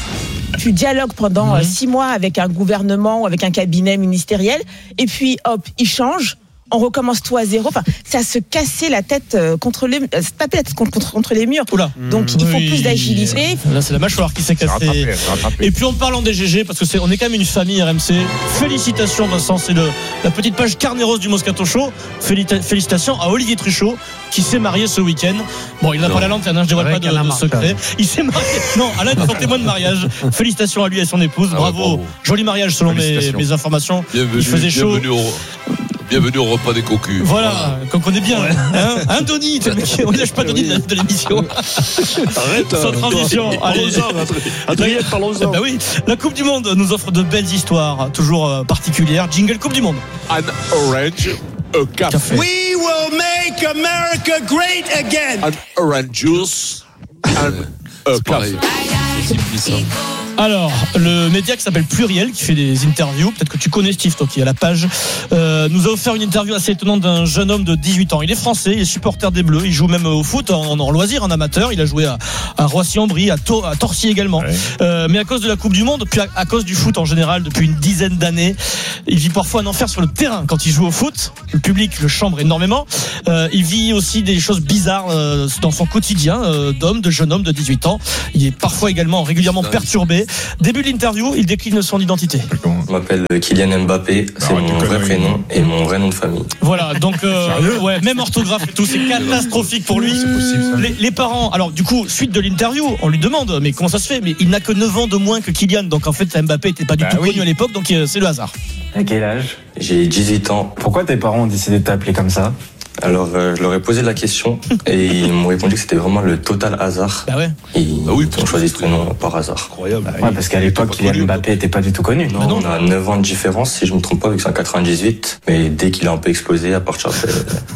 Tu dialogues pendant mmh. six mois avec un gouvernement ou avec un cabinet ministériel, et puis hop, il change. On recommence tout à zéro. Enfin, c'est à se casser la tête contre les, se taper la tête contre, contre les murs. Oula. Donc, il faut Oui. plus d'agilité. Là, c'est la mâchoire qui s'est cassée. rattrapé, c'est rattrapé. Et puis, en parlant des G G, parce que c'est, on est quand même une famille R M C. Félicitations, Vincent. C'est le, la petite page carnet rose du Moscato Show. Félita- Félicitations à Olivier Truchot, qui s'est marié ce week-end. Bon, il n'a pas la lanterne, hein, je dévoile pas de, de secret. Il s'est marié. Non, Alain est son témoin de mariage. Félicitations à lui et à son épouse. Ah, bravo. bravo. Joli mariage, selon mes, mes informations. Bienvenue, il faisait chaud. bienvenue au, bienvenue au repas des cocus. Voilà, qu'on connaît bien. Hein, hein Denis, t'es le mec, on lâche pas Denis de, de l'émission. Arrête. Sans transition. Allez. Parlons-en, Adrien, parlons-en. Bah oui, la Coupe du Monde nous offre de belles histoires, toujours euh, particulières. Jingle Coupe du Monde. An orange, a café. Café. We will make America great again. An orange juice, and a café. C'est ça. Alors, le média qui s'appelle Pluriel, qui fait des interviews, peut-être que tu connais Steve, toi qui est à la page, euh, nous a offert une interview assez étonnante d'un jeune homme de dix-huit ans. Il est français, il est supporter des Bleus, il joue même au foot en, en loisir, en amateur. Il a joué à, à Roissy-en-Brie, à, To- à Torcy également. Ouais. Euh, mais à cause de la Coupe du Monde, puis à, à cause du foot en général, depuis une dizaine d'années, il vit parfois un enfer sur le terrain quand il joue au foot. Le public le chambre énormément. Euh, il vit aussi des choses bizarres euh, dans son quotidien euh, d'homme, de jeune homme de dix-huit ans. Il est parfois également régulièrement perturbé. Début de l'interview, il décline son identité. Je m'appelle Kylian Mbappé, c'est ah, mon vrai prénom et mon vrai nom de famille. Voilà, donc euh, ouais, même orthographe et tout, c'est catastrophique pour lui. C'est possible, ça. Les, les parents, alors du coup, suite de l'interview, on lui demande, mais comment ça se fait? Mais il n'a que neuf ans de moins que Kylian, donc en fait Mbappé n'était pas du bah tout oui. connu à l'époque, donc euh, c'est le hasard. À quel âge? J'ai dix-huit ans. Pourquoi tes parents ont décidé de t'appeler comme ça? Alors, euh, je leur ai posé la question et ils m'ont répondu que c'était vraiment le total hasard. Bah ouais. Et ah oui, ils ont choisi ce prénom par hasard. Incroyable. Ouais, parce qu'à l'époque, Kylian Mbappé n'était pas du tout connu. Non, bah non, on a neuf ans de différence, si je me trompe pas, vu que c'est en quatre-vingt-dix-huit. Mais dès qu'il a un peu explosé, à partir de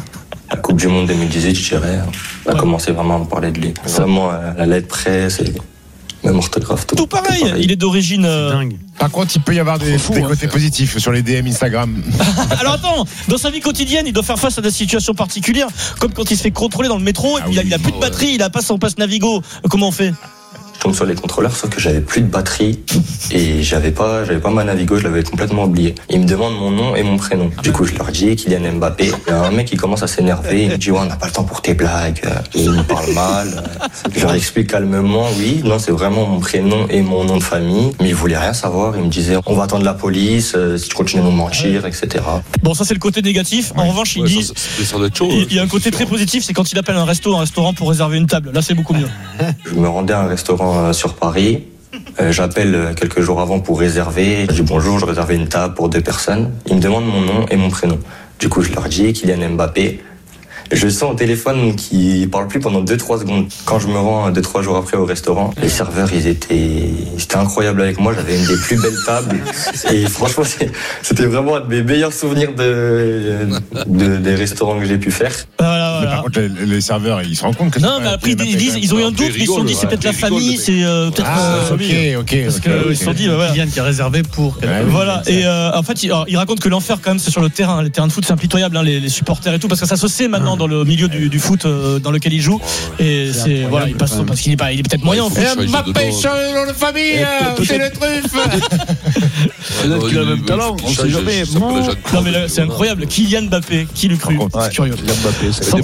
la Coupe du Monde deux mille dix-huit, je dirais, on a ouais. commencé vraiment à me parler de lui. Vraiment, à la lettre près, c'est même orthographe. Tout, tout, pareil. tout pareil. Il est d'origine. Euh... dingue. Par contre, il peut y avoir des, fou, des hein, côtés positifs sur les D M Instagram. Alors attends, dans sa vie quotidienne, il doit faire face à des situations particulières, comme quand il se fait contrôler dans le métro, et puis ah oui, il a plus de batterie, ouais. il a pas son passe Navigo. Comment on fait? Je tombe sur les contrôleurs, sauf que j'avais plus de batterie et j'avais pas, j'avais pas ma Navigo, je l'avais complètement oublié. Ils me demandent mon nom et mon prénom. Du coup, je leur dis Kylian Mbappé. Il y a un mec qui commence à s'énerver, il me dit ouais, on n'a pas le temps pour tes blagues. Et il me parle mal. Je leur explique calmement, oui, non, c'est vraiment mon prénom et mon nom de famille. Mais ils voulaient rien savoir. Ils me disaient on va attendre la police si tu continues à nous mentir, et cetera. Bon, ça c'est le côté négatif. En ouais. revanche, il ouais, dit, ça, ça, ça doit être chaud, il y a un côté très positif, c'est quand il appelle un resto, un restaurant pour réserver une table. Là, c'est beaucoup mieux. Je me rendais à un restaurant sur Paris. Euh, j'appelle quelques jours avant pour réserver. Je dis bonjour, je réservais une table pour deux personnes. Ils me demandent mon nom et mon prénom. Du coup, je leur dis Kylian Mbappé. Je sens au téléphone qu'il parle plus pendant deux trois secondes. Quand je me rends deux trois jours après au restaurant, les serveurs, ils étaient, ils étaient incroyables avec moi. J'avais une des plus belles tables. Et franchement, c'était vraiment un de mes meilleurs souvenirs de, de des restaurants que j'ai pu faire. Voilà, voilà. Mais par contre, les, les serveurs, ils se rendent compte que non, mais après, ils, disent, ils ont eu un doute, ils se sont dit, c'est peut-être la famille, c'est euh, peut-être. Ah, euh, ok, ok. Parce qu'ils se sont dit, voilà. Kylian qui a réservé pour. Voilà. Et en fait, il raconte que l'enfer, quand même, c'est sur le terrain. Les terrains de foot, c'est impitoyable, les supporters et tout, parce que ça se sait maintenant dans le milieu Du, du foot euh, dans lequel il joue et c'est, c'est voilà il passe parce qu'il est pas il est peut-être moyen en fait. Mbappé sur le nom de famille, c'est le truffe. Peut-être qu'il a le même talent, on sait jamais. Non mais là, c'est incroyable, Kylian Mbappé, qui l'eût cru? C'est curieux. Kylian Mbappé, sans,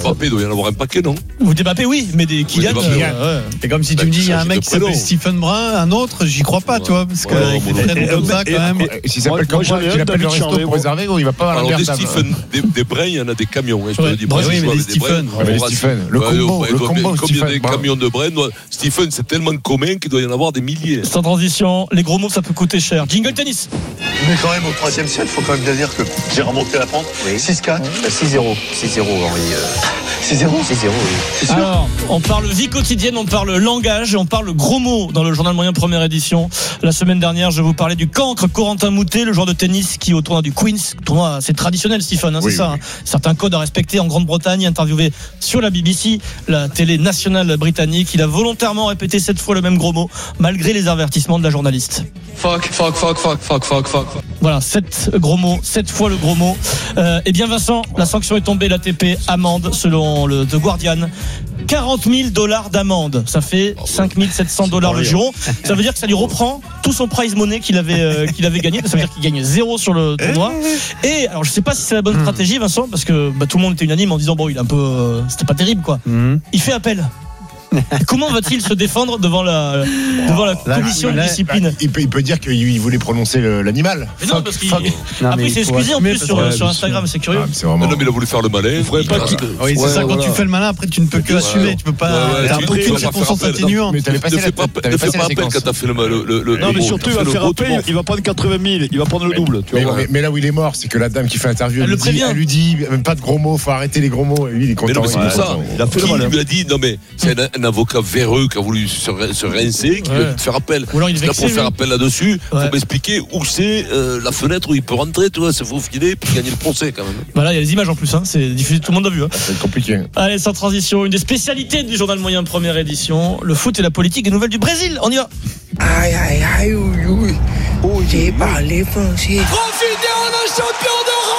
Mbappé, il doit y en avoir un paquet, non? Ou des Mbappé, oui, mais des Kylian. Oui, des Mbappé, euh, ouais. C'est comme si tu me dis, il y a un mec qui s'appelle Stephen Brun, un autre, j'y crois pas, tu vois, parce que Ouais, avec bon, les bon, traînes bon, comme ça, quand même. S'il s'appelle comme ça, qu'il appelle le resto pour réserver, il va pas avoir Alors, la des merde. Stephen, des, des Brun, il y en a des camions, hein, je te Ouais, le dis. Brun, Moi, oui, je mais vois des avec Stephen. Brun. Ouais, mais Bon, Stephen, le ouais, combo, ouais, le ouais, combo, mais Comme il y a Stephen des Brun. camions de Brun, moi, Stephen, c'est tellement commun qu'il doit y en avoir des milliers. Sans transition, les gros mots, ça peut coûter cher. Jingle tennis. Mais quand même, au troisième set, il faut quand même bien dire que j'ai remonté la pente. six quatre. six zéro. six zéro, Henri. six zéro. six zéro, oui. Alors, on parle vie quotidienne, on parle langage et on parle gros mots dans le journal moyen première édition. La semaine dernière, je vous parlais du cancre Corentin Moutet, le joueur de tennis qui au tournoi du Queen's, tournoi assez traditionnel, Stephen, hein, Oui, c'est ça. oui. Hein. Certains codes à respecter en Grande-Bretagne, interviewé sur la B B C, la télé nationale britannique. Il a volontairement répété cette fois le même gros mot, malgré les avertissements de la journaliste. Fuck, fuck, fuck, fuck, fuck, fuck, fuck. Voilà, sept gros mots, sept fois le gros mot. Euh, eh bien Vincent, la sanction est tombée, l'A T P amende selon le The Guardian. quarante mille dollars d'amende, ça fait cinq mille sept cents dollars le giron. Ça veut dire que ça lui reprend tout son prize money qu'il avait euh, qu'il avait gagné. Ça veut dire qu'il gagne zéro sur le tournoi. Et alors je sais pas si c'est la bonne stratégie, Vincent, parce que bah, tout le monde était unanime en disant bon, il est un peu, euh, c'était pas terrible quoi. Il fait appel. Comment va-t-il se défendre devant la devant la Là, commission là, de discipline? bah, il, peut, il peut dire qu'il voulait prononcer le- l'animal. Mais non, parce qu'il Fuck. après il s'est excusé en plus sur, sur Instagram, c'est curieux. Ah, c'est vraiment. Non, mais il a voulu faire le malin. Il faudrait pas qu'il- Oui, c'est Ouais, ça, quand voilà. tu fais le malin, après tu ne peux que assumer, tu peux pas. Ouais, ouais, T'as tu- aucune tu vas pas circonstance faire appel. atténuante. Mais t'avais Ne passé fais la- pas t'avais ne fais passé pas la appel séquence. quand t'as fait le mal. le- le- Non, mais le- surtout, t'as il va fait le faire gros, appel, tout le monde. il va prendre quatre-vingt mille, il va prendre le double. Tu Mais, vois. mais- mais là où il est mort, c'est que la dame qui fait l'interview, Elle elle, le lui dit, prévient. elle lui dit même pas de gros mots, faut arrêter les gros mots. Et lui, il est Mais content. non, mais c'est il est pour ça. content. Il a fait le Qui malin. lui a dit non mais c'est un, un avocat véreux qui a voulu se, se rincer, qui Ouais. lui a dit de faire appel. Ou alors il est Parce que là, vexé, pour faire lui. appel là-dessus, Ouais. faut m'expliquer où c'est euh, la fenêtre où il peut rentrer, tu vois, se faufiler puis gagner le procès quand même. Voilà, il y a les images en plus, hein. C'est diffusé, tout le monde a vu. Hein. Ça va être compliqué. Allez, sans transition, une des spécialités du journal moyen première édition, le foot et la politique et nouvelles du Brésil. On y va. Aïe, aïe, aïe, oui, oui. Oh, j'ai parlé français. Profitez, on est champion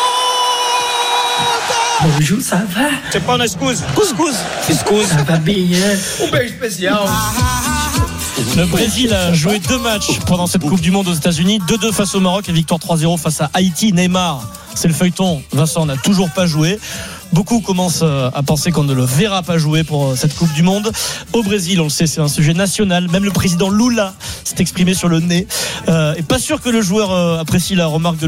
d'Europe. Bonjour, ça va? C'est pas un excuse. Couscous. Excuse. Ça va bien. Un beijo spécial. Le Brésil a joué deux matchs pendant cette Coupe du Monde aux États-Unis, deux deux face au Maroc et victoire trois zéro face à Haïti. Neymar, c'est le feuilleton. Vincent n'a toujours pas joué. Beaucoup commencent à penser qu'on ne le verra pas jouer pour cette Coupe du Monde. Au Brésil, on le sait, c'est un sujet national. Même le président Lula s'est exprimé sur le nez. Euh, et pas sûr que le joueur euh, apprécie la remarque de